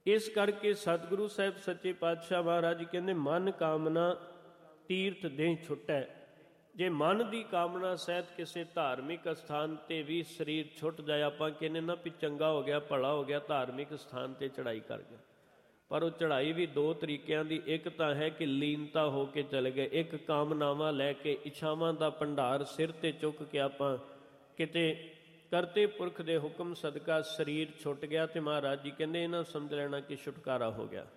ਇਸ ਕਰਕੇ ਸਤਿਗੁਰੂ ਸਾਹਿਬ ਸੱਚੇ ਪਾਤਸ਼ਾਹ ਮਹਾਰਾਜ ਜੀ ਕਹਿੰਦੇ ਮਨ ਕਾਮਨਾ ਤੀਰਥ ਦੇਹ ਛੁੱਟੈ। ਜੇ ਮਨ ਦੀ ਕਾਮਨਾ ਸਹਿਤ ਕਿਸੇ ਧਾਰਮਿਕ ਅਸਥਾਨ 'ਤੇ ਵੀ ਸਰੀਰ ਛੁੱਟ ਜਾਏ, ਆਪਾਂ ਕਹਿੰਦੇ ਨਾ ਵੀ ਚੰਗਾ ਹੋ ਗਿਆ, ਭਲਾ ਹੋ ਗਿਆ, ਧਾਰਮਿਕ ਸਥਾਨ 'ਤੇ ਚੜ੍ਹਾਈ ਕਰ ਗਿਆ। ਪਰ ਉਹ ਚੜ੍ਹਾਈ ਵੀ ਦੋ ਤਰੀਕਿਆਂ ਦੀ, ਇੱਕ ਤਾਂ ਹੈ ਕਿ ਲੀਨਤਾ ਹੋ ਕੇ ਚਲੇ ਗਏ, ਇੱਕ ਕਾਮਨਾਵਾਂ ਲੈ ਕੇ ਇੱਛਾਵਾਂ ਦਾ ਭੰਡਾਰ ਸਿਰ 'ਤੇ ਚੁੱਕ ਕੇ ਆਪਾਂ ਕਿਤੇ ਕਰਤੇ ਪੁਰਖ ਦੇ ਹੁਕਮ ਸਦਕਾ ਸਰੀਰ ਛੁੱਟ ਗਿਆ, ਤੇ ਮਹਾਰਾਜ ਜੀ ਕਹਿੰਦੇ ਇਹਨਾਂ ਸਮਝ ਲੈਣਾ ਕਿ ਛੁਟਕਾਰਾ ਹੋ ਗਿਆ।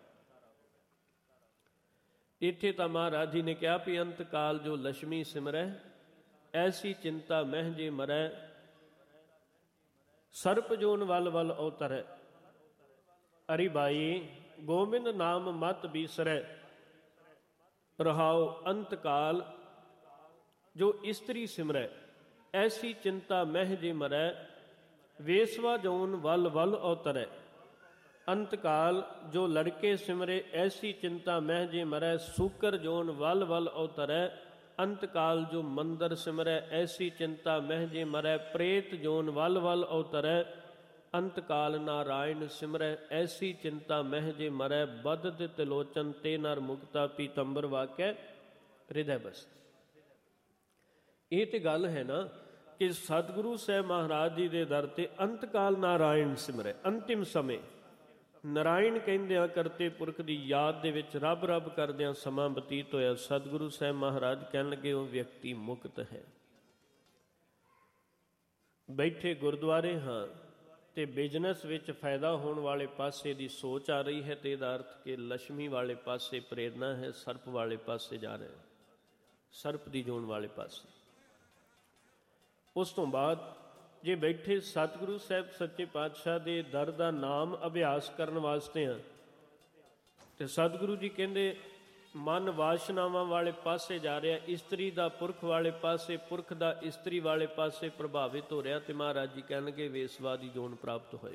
ਇੱਥੇ ਤਾਂ ਮਹਾਰਾਜ ਜੀ ਨੇ ਕਿਹਾ ਵੀ ਅੰਤ ਕਾਲ ਜੋ ਲక్ష్ਮੀ ਸਿਮਰੈ, ਐਸੀ ਚਿੰਤਾ ਮਹਿ ਜੇ ਮਰੈ, ਸਰਪ ਜੋਨ ਵਲ ਵਲ ਅਵਤਰੈ। ਅਰੀ ਬਾਈ ਗੋਬਿੰਦ ਨਾਮ ਮਤ ਬੀਸਰੈ, ਰਹਾਉ ਅੰਤ ਕਾਲ ਜੋ ਇਸਤਰੀ ਸਿਮਰੈ, ਐਸੀ ਚਿੰਤਾ ਮਹਿ ਜੇ ਮਰੈ, ਵੇਸਵਾ ਜੋਨ ਵਲ ਵਲ ਅਵਤਰੈ। ਅੰਤ ਕਾਲ ਜੋ ਲੜਕੇ ਸਿਮਰੇ, ਐਸੀ ਚਿੰਤਾ ਮਹਿ ਜੇ ਮਰੈ, ਸੂਕਰ ਜੋਨ ਵਲ ਵਲ ਅਵਤਰੈ। ਅੰਤ ਕਾਲ ਜੋ ਮੰਦਰ ਸਿਮਰੈ, ਐਸੀ ਚਿੰਤਾ ਮਹਿ ਜੇ ਮਰੈ, ਪ੍ਰੇਤ ਜੋਨ ਵਲ ਵਲ ਅਵਤਰੈ। ਅੰਤ ਕਾਲ ਨਾਰਾਇਣ ਸਿਮਰੈ, ਐਸੀ ਚਿੰਤਾ ਮਹਿ ਜੇ ਮਰੈ, ਬਦਤ ਤਿਲੋਚਨ ਤੇ ਨਰ ਮੁਕਤਾ ਪੀਤੰਬਰ ਵਾਕਿਆ ਹਿਰਦੈ ਬਸ। ਇਹ ਤੇ ਗੱਲ ਹੈ ਨਾ ਕਿ ਸਤਿਗੁਰੂ ਸਾਹਿਬ ਮਹਾਰਾਜ ਜੀ ਦੇ ਦਰ 'ਤੇ ਅੰਤ ਕਾਲ ਨਾਰਾਇਣ ਸਿਮਰੈ, ਅੰਤਿਮ ਸਮੇਂ ਨਾਰਾਇਣ ਕਹਿੰਦਿਆਂ ਕਰਤੇ ਪੁਰਖ ਦੀ ਯਾਦ ਦੇ ਵਿੱਚ ਰੱਬ ਰੱਬ ਕਰਦਿਆਂ ਸਮਾਂ ਬਤੀਤ ਹੋਇਆ। ਸਤਿਗੁਰੂ ਸਾਹਿਬ ਮਹਾਰਾਜ ਕਹਿਣ ਲੱਗੇ ਉਹ ਵਿਅਕਤੀ ਮੁਕਤ ਹੈ। ਬੈਠੇ ਗੁਰਦੁਆਰੇ ਹਾਂ ਤੇ ਬਿਜ਼ਨਸ ਵਿੱਚ ਫਾਇਦਾ ਹੋਣ ਵਾਲੇ ਪਾਸੇ ਦੀ ਸੋਚ ਆ ਰਹੀ ਹੈ, ਤੇ ਇਹਦਾ ਅਰਥ ਕਿ ਲక్ష్ਮੀ ਵਾਲੇ ਪਾਸੇ ਪ੍ਰੇਰਨਾ ਹੈ, ਸਰਪ ਵਾਲੇ ਪਾਸੇ ਜਾ ਰਿਹਾ, ਸਰਪ ਦੀ ਜੋਨ ਵਾਲੇ ਪਾਸੇ। ਉਸ ਤੋਂ ਬਾਅਦ ਜੇ ਬੈਠੇ ਸਤਿਗੁਰੂ ਸਾਹਿਬ ਸੱਚੇ ਪਾਤਸ਼ਾਹ ਦੇ ਦਰ ਦਾ ਨਾਮ ਅਭਿਆਸ ਕਰਨ ਵਾਸਤੇ ਹਾਂ, ਤੇ ਸਤਿਗੁਰੂ ਜੀ ਕਹਿੰਦੇ ਮਨ ਵਾਸ਼ਨਾਵਾਂ ਵਾਲੇ ਪਾਸੇ ਜਾ ਰਿਹਾ, ਇਸਤਰੀ ਦਾ ਪੁਰਖ ਵਾਲੇ ਪਾਸੇ, ਪੁਰਖ ਦਾ ਇਸਤਰੀ ਵਾਲੇ ਪਾਸੇ ਪ੍ਰਭਾਵਿਤ ਹੋ ਰਿਹਾ, ਤੇ ਮਹਾਰਾਜ ਜੀ ਕਹਿਣਗੇ ਵੇਸਵਾ ਦੀ ਜੋਨ ਪ੍ਰਾਪਤ ਹੋਏ।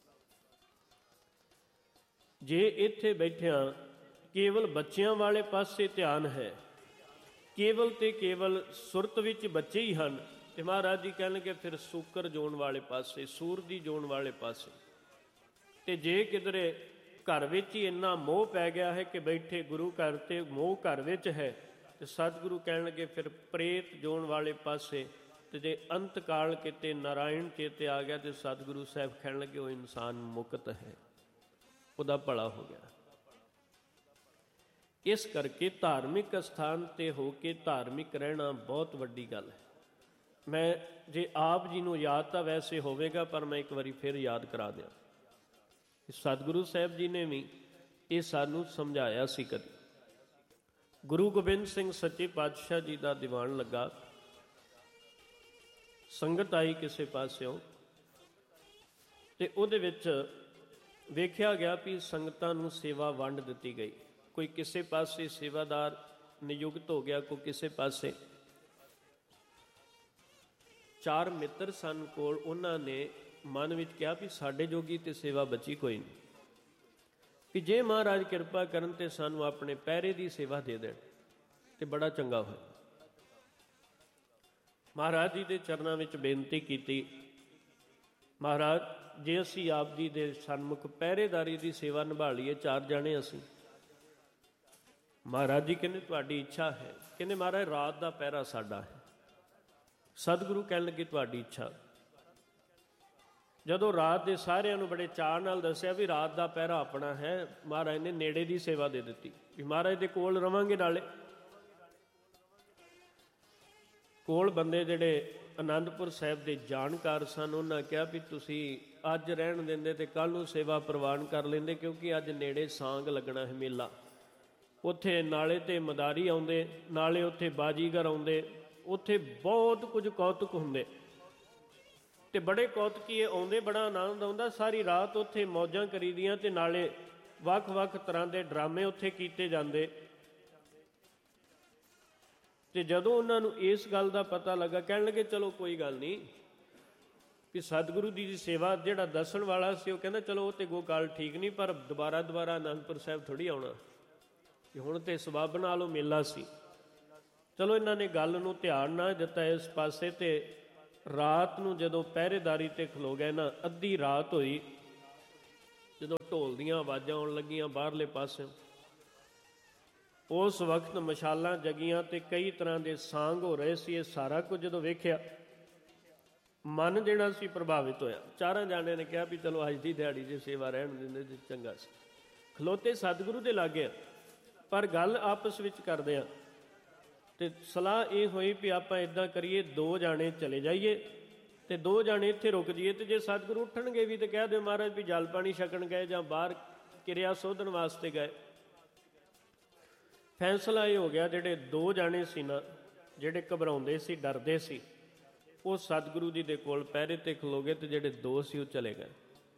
ਜੇ ਇੱਥੇ ਬੈਠਿਆਂ ਕੇਵਲ ਬੱਚਿਆਂ ਵਾਲੇ ਪਾਸੇ ਧਿਆਨ ਹੈ, ਕੇਵਲ ਤੇ ਕੇਵਲ ਸੁਰਤ ਵਿੱਚ ਬੱਚੇ ਹੀ ਹਨ, ਤੇ ਮਹਾਰਾਜ ਜੀ ਕਹਿਣਗੇ ਫਿਰ ਸੂਕਰ ਜੋਨ ਵਾਲੇ ਪਾਸੇ, ਸੂਰ ਦੀ ਜੋਨ ਵਾਲੇ ਪਾਸੇ। ਤੇ ਜੇ ਕਿਧਰੇ ਘਰ ਵਿੱਚ ਹੀ ਇੰਨਾ ਮੋਹ ਪੈ ਗਿਆ ਹੈ ਕਿ ਬੈਠੇ ਗੁਰੂ ਘਰ ਤੇ ਮੋਹ ਘਰ ਵਿੱਚ ਹੈ, ਤੇ ਸਤਿਗੁਰੂ ਕਹਿਣਗੇ ਫਿਰ ਪ੍ਰੇਤ ਜੋਨ ਵਾਲੇ ਪਾਸੇ। ਤੇ ਜੇ ਅੰਤ ਕਾਲ ਕਿਤੇ ਨਾਰਾਇਣ ਚੇਤੇ ਆ ਗਿਆ, ਤੇ ਸਤਿਗੁਰੂ ਸਾਹਿਬ ਕਹਿਣ ਲੱਗੇ ਉਹ ਇਨਸਾਨ ਮੁਕਤ ਹੈ, ਉਹਦਾ ਭਲਾ ਹੋ ਗਿਆ। ਇਸ ਕਰਕੇ ਧਾਰਮਿਕ ਅਸਥਾਨ 'ਤੇ ਹੋ ਕੇ ਧਾਰਮਿਕ ਰਹਿਣਾ ਬਹੁਤ ਵੱਡੀ ਗੱਲ ਹੈ। ਮੈਂ ਜੇ ਆਪ ਜੀ ਨੂੰ ਯਾਦ ਤਾਂ ਵੈਸੇ ਹੋਵੇਗਾ, ਪਰ ਮੈਂ ਇੱਕ ਵਾਰੀ ਫਿਰ ਯਾਦ ਕਰਾ ਦਿਆਂ। ਸਤਿਗੁਰੂ ਸਾਹਿਬ ਜੀ ਨੇ ਵੀ ਇਹ ਸਾਨੂੰ ਸਮਝਾਇਆ ਸੀ। ਕਦੇ ਗੁਰੂ ਗੋਬਿੰਦ ਸਿੰਘ ਸੱਚੇ ਪਾਤਸ਼ਾਹ ਜੀ ਦਾ ਦੀਵਾਨ ਲੱਗਾ, ਸੰਗਤ ਆਈ ਕਿਸੇ ਪਾਸਿਓਂ, ਤੇ ਉਹਦੇ ਵਿੱਚ ਵੇਖਿਆ ਗਿਆ ਵੀ ਸੰਗਤਾਂ ਨੂੰ ਸੇਵਾ ਵੰਡ ਦਿੱਤੀ ਗਈ। ਕੋਈ ਕਿਸੇ ਪਾਸੇ ਸੇਵਾਦਾਰ ਨਿਯੁਕਤ ਹੋ ਗਿਆ, ਕੋਈ ਕਿਸੇ ਪਾਸੇ। 4 ਮਿੱਤਰ ਸਨ ਕੋਲ, ਉਹਨਾਂ ਨੇ ਮਨ ਵਿੱਚ ਕਿਹਾ ਵੀ ਸਾਡੇ ਜੋਗੀ ਤੇ ਸੇਵਾ ਬਚੀ ਕੋਈ ਨਹੀਂ, ਕਿ ਜੇ ਮਹਾਰਾਜ ਕਿਰਪਾ ਕਰਨ ਤੇ ਸਾਨੂੰ ਆਪਣੇ ਪਹਿਰੇ ਦੀ ਸੇਵਾ ਦੇ ਦੇਣ ਤੇ ਬੜਾ ਚੰਗਾ ਹੋਇਆ। ਮਹਾਰਾਜ ਜੀ ਦੇ ਚਰਨਾਂ ਵਿੱਚ ਬੇਨਤੀ ਕੀਤੀ, ਮਹਾਰਾਜ ਜੇ ਅਸੀਂ ਆਪ ਜੀ ਦੇ ਸਨਮੁਖ ਪਹਿਰੇਦਾਰੀ ਦੀ ਸੇਵਾ ਨਿਭਾ ਲਈਏ, 4 ਜਣੇ ਅਸੀਂ। ਮਹਾਰਾਜ ਜੀ ਕਹਿੰਦੇ ਤੁਹਾਡੀ ਇੱਛਾ ਹੈ। ਕਹਿੰਦੇ ਮਹਾਰਾਜ ਰਾਤ ਦਾ ਪਹਿਰਾ ਸਾਡਾ ਹੈ। ਸਤਿਗੁਰੂ ਕਹਿਣ ਲੱਗੇ ਤੁਹਾਡੀ ਇੱਛਾ। ਜਦੋਂ ਰਾਤ ਦੇ ਸਾਰਿਆਂ ਨੂੰ ਬੜੇ ਚਾਅ ਨਾਲ ਦੱਸਿਆ ਵੀ ਰਾਤ ਦਾ ਪਹਿਰਾ ਆਪਣਾ ਹੈ, ਮਹਾਰਾਜ ਨੇ ਨੇੜੇ ਦੀ ਸੇਵਾ ਦੇ ਦਿੱਤੀ ਵੀ ਮਹਾਰਾਜ ਦੇ ਕੋਲ ਰਵਾਂਗੇ। ਨਾਲੇ ਕੋਲ ਬੰਦੇ ਜਿਹੜੇ ਅਨੰਦਪੁਰ ਸਾਹਿਬ ਦੇ ਜਾਣਕਾਰ ਸਨ, ਉਹਨਾਂ ਕਿਹਾ ਵੀ ਤੁਸੀਂ ਅੱਜ ਰਹਿਣ ਦਿੰਦੇ ਤੇ ਕੱਲ੍ਹ ਨੂੰ ਸੇਵਾ ਪ੍ਰਵਾਨ ਕਰ ਲੈਂਦੇ, ਕਿਉਂਕਿ ਅੱਜ ਨੇੜੇ ਸਾਂਗ ਲੱਗਣਾ ਹੈ, ਮੇਲਾ। ਉੱਥੇ ਨਾਲੇ ਤੇ ਮਦਾਰੀ ਆਉਂਦੇ, ਨਾਲੇ ਉੱਥੇ ਬਾਜੀਗਰ ਆਉਂਦੇ, ਉੱਥੇ ਬਹੁਤ ਕੁਝ ਕੌਤਕ ਹੁੰਦੇ, ਤੇ ਬੜੇ ਕੌਤਕੀ ਆਉਂਦੇ, ਬੜਾ ਆਨੰਦ ਆਉਂਦਾ। ਸਾਰੀ ਰਾਤ ਉੱਥੇ ਮੌਜਾਂ ਕਰੀਦੀਆਂ, ਤੇ ਨਾਲੇ ਵੱਖ-ਵੱਖ ਤਰ੍ਹਾਂ ਦੇ ਡਰਾਮੇ ਉੱਥੇ ਕੀਤੇ ਜਾਂਦੇ। ਤੇ ਜਦੋਂ ਉਹਨਾਂ ਨੂੰ ਇਸ ਗੱਲ ਦਾ ਪਤਾ ਲੱਗਾ, ਕਹਿਣ ਲੱਗੇ ਚਲੋ ਕੋਈ ਗੱਲ ਨਹੀਂ, ਵੀ ਸਤਿਗੁਰੂ ਦੀ ਸੇਵਾ ਜਿਹੜਾ ਦੱਸਣ ਵਾਲਾ ਸੀ ਉਹ ਕਹਿੰਦਾ ਚਲੋ ਉਹ ਤੇ ਗੱਲ ਠੀਕ ਨਹੀਂ, ਪਰ ਦੁਬਾਰਾ ਅਨੰਦਪੁਰ ਸਾਹਿਬ ਥੋੜ੍ਹੀ ਆਉਣਾ, ਕਿ ਹੁਣ ਤੇ ਸਬੱਬ ਨਾਲ ਉਹ ਮੇਲਾ ਸੀ। ਚਲੋ ਇਹਨਾਂ ਨੇ ਗੱਲ ਨੂੰ ਧਿਆਨ ਨਾ ਦਿੱਤਾ ਇਸ ਪਾਸੇ, ਤੇ ਰਾਤ ਨੂੰ ਜਦੋਂ ਪਹਿਰੇਦਾਰੀ 'ਤੇ ਖਲੋ ਗਏ ਨਾ, ਅੱਧੀ ਰਾਤ ਹੋਈ ਜਦੋਂ ਢੋਲ ਦੀਆਂ ਆਵਾਜ਼ਾਂ ਆਉਣ ਲੱਗੀਆਂ ਬਾਹਰਲੇ ਪਾਸੇ, ਉਸ ਵਕਤ ਮਸ਼ਾਲਾਂ ਜਗੀਆਂ ਤੇ ਕਈ ਤਰ੍ਹਾਂ ਦੇ ਸਾਂਗ ਹੋ ਰਹੇ ਸੀ। ਇਹ ਸਾਰਾ ਕੁਝ ਜਦੋਂ ਵੇਖਿਆ, ਮਨ ਜਿਹੜਾ ਸੀ ਪ੍ਰਭਾਵਿਤ ਹੋਇਆ। ਚਾਰਾਂ ਜਾਣਿਆਂ ਨੇ ਕਿਹਾ ਵੀ ਚਲੋ ਅੱਜ ਦੀ ਦਿਹਾੜੀ ਜੇ ਸੇਵਾ ਰਹਿਣ ਦਿੰਦੇ ਤੇ ਚੰਗਾ ਸੀ। ਖਲੋਤੇ ਸਤਿਗੁਰੂ ਦੇ ਲਾਗੇ ਆ, ਪਰ ਗੱਲ ਆਪਸ ਵਿੱਚ ਕਰਦੇ ਆ ਤੇ ਸਲਾਹ ਇਹ ਹੋਈ ਵੀ ਆਪਾਂ ਇੱਦਾਂ ਕਰੀਏ, 2 ਜਾਣੇ ਚਲੇ ਜਾਈਏ ਤੇ 2 ਜਾਣੇ ਇੱਥੇ ਰੁਕ ਜਾਈਏ, ਤੇ ਜੇ ਸਤਿਗੁਰੂ ਉੱਠਣਗੇ ਵੀ ਤੇ ਕਹਿ ਦਿਓ ਮਹਾਰਾਜ ਵੀ ਜਲ ਪਾਣੀ ਛਕਣ ਗਏ ਜਾਂ ਬਾਹਰ ਕਿਰਿਆ ਸੋਧਣ ਵਾਸਤੇ ਗਏ। ਫੈਸਲਾ ਇਹ ਹੋ ਗਿਆ, ਜਿਹੜੇ 2 ਜਾਣੇ ਸੀ ਨਾ, ਜਿਹੜੇ ਘਬਰਾਉਂਦੇ ਸੀ, ਡਰਦੇ ਸੀ, ਉਹ ਸਤਿਗੁਰੂ ਜੀ ਦੇ ਕੋਲ ਪਹਿਰੇ ਤੇ ਖਲੋ ਗਏ ਤੇ ਜਿਹੜੇ 2 ਸੀ ਉਹ ਚਲੇ ਗਏ।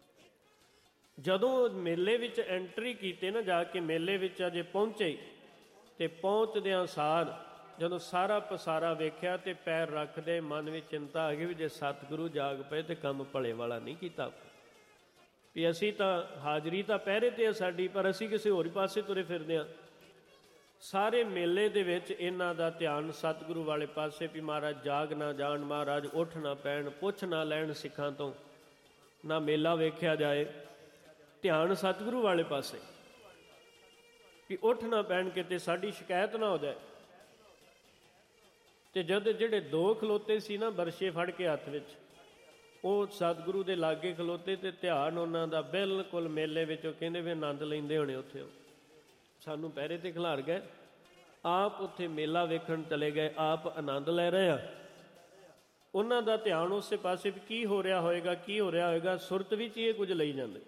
ਜਦੋਂ ਮੇਲੇ ਵਿੱਚ ਐਂਟਰੀ ਕੀਤੀ ਨਾ, ਜਾ ਕੇ ਮੇਲੇ ਵਿੱਚ ਅਜੇ ਪਹੁੰਚੇ ਤੇ ਪਹੁੰਚਦਿਆਂ ਸਾਰ ਜਦੋਂ ਸਾਰਾ ਪਸਾਰਾ ਵੇਖਿਆ ਤੇ ਪੈਰ ਰੱਖਦੇ ਮਨ ਵਿੱਚ ਚਿੰਤਾ ਆ ਗਈ ਵੀ ਜੇ ਸਤਿਗੁਰੂ ਜਾਗ ਪਏ ਤੇ ਕੰਮ ਭਲੇ ਵਾਲਾ ਨਹੀਂ ਕੀਤਾ ਵੀ ਅਸੀਂ ਤਾਂ ਹਾਜ਼ਰੀ ਤਾਂ ਪਹਿਰੇ ਤੇ ਆ ਸਾਡੀ, ਪਰ ਅਸੀਂ ਕਿਸੇ ਹੋਰ ਪਾਸੇ ਤੁਰੇ ਫਿਰਦੇ ਹਾਂ। ਸਾਰੇ ਮੇਲੇ ਦੇ ਵਿੱਚ ਇਹਨਾਂ ਦਾ ਧਿਆਨ ਸਤਿਗੁਰੂ ਵਾਲੇ ਪਾਸੇ ਵੀ ਮਹਾਰਾਜ ਜਾਗ ਨਾ ਜਾਣ, ਮਹਾਰਾਜ ਉੱਠ ਨਾ ਪੈਣ, ਪੁੱਛ ਨਾ ਲੈਣ ਸਿੱਖਾਂ ਤੋਂ, ਨਾ ਮੇਲਾ ਵੇਖਿਆ ਜਾਏ। ਧਿਆਨ ਸਤਿਗੁਰੂ ਵਾਲੇ ਪਾਸੇ ਕਿ ਉੱਠ ਨਾ ਪੈਣ, ਕਿਤੇ ਸਾਡੀ ਸ਼ਿਕਾਇਤ ਨਾ ਹੋ ਜਾਏ। ਤੇ ਜਦ ਜਿਹੜੇ 2 ਖਲੋਤੇ ਸੀ ਨਾ ਬਰਸ਼ੇ ਫੜ ਕੇ ਹੱਥ ਵਿੱਚ, ਉਹ ਸਤਿਗੁਰੂ ਦੇ ਲਾਗੇ ਖਲੋਤੇ ਤੇ ਧਿਆਨ ਉਹਨਾਂ ਦਾ ਬਿਲਕੁਲ ਮੇਲੇ ਵਿੱਚ, ਉਹ ਕਹਿੰਦੇ ਵੀ ਆਨੰਦ ਲੈਂਦੇ ਹੋਣੇ ਉੱਥੇ। ਉਹ ਸਾਨੂੰ ਪਹਿਰੇ ਤੇ ਖਿਲਾਰ ਗਏ, ਆਪ ਉੱਥੇ ਮੇਲਾ ਵੇਖਣ ਚਲੇ ਗਏ, ਆਪ ਆਨੰਦ ਲੈ ਰਹੇ ਆ। ਉਹਨਾਂ ਦਾ ਧਿਆਨ ਉਸੇ ਪਾਸੇ ਵੀ ਕੀ ਹੋ ਰਿਹਾ ਹੋਏਗਾ, ਕੀ ਹੋ ਰਿਹਾ ਹੋਏਗਾ, ਸੁਰਤ ਵਿੱਚ ਇਹ ਕੁਝ ਲਈ ਜਾਂਦੇ।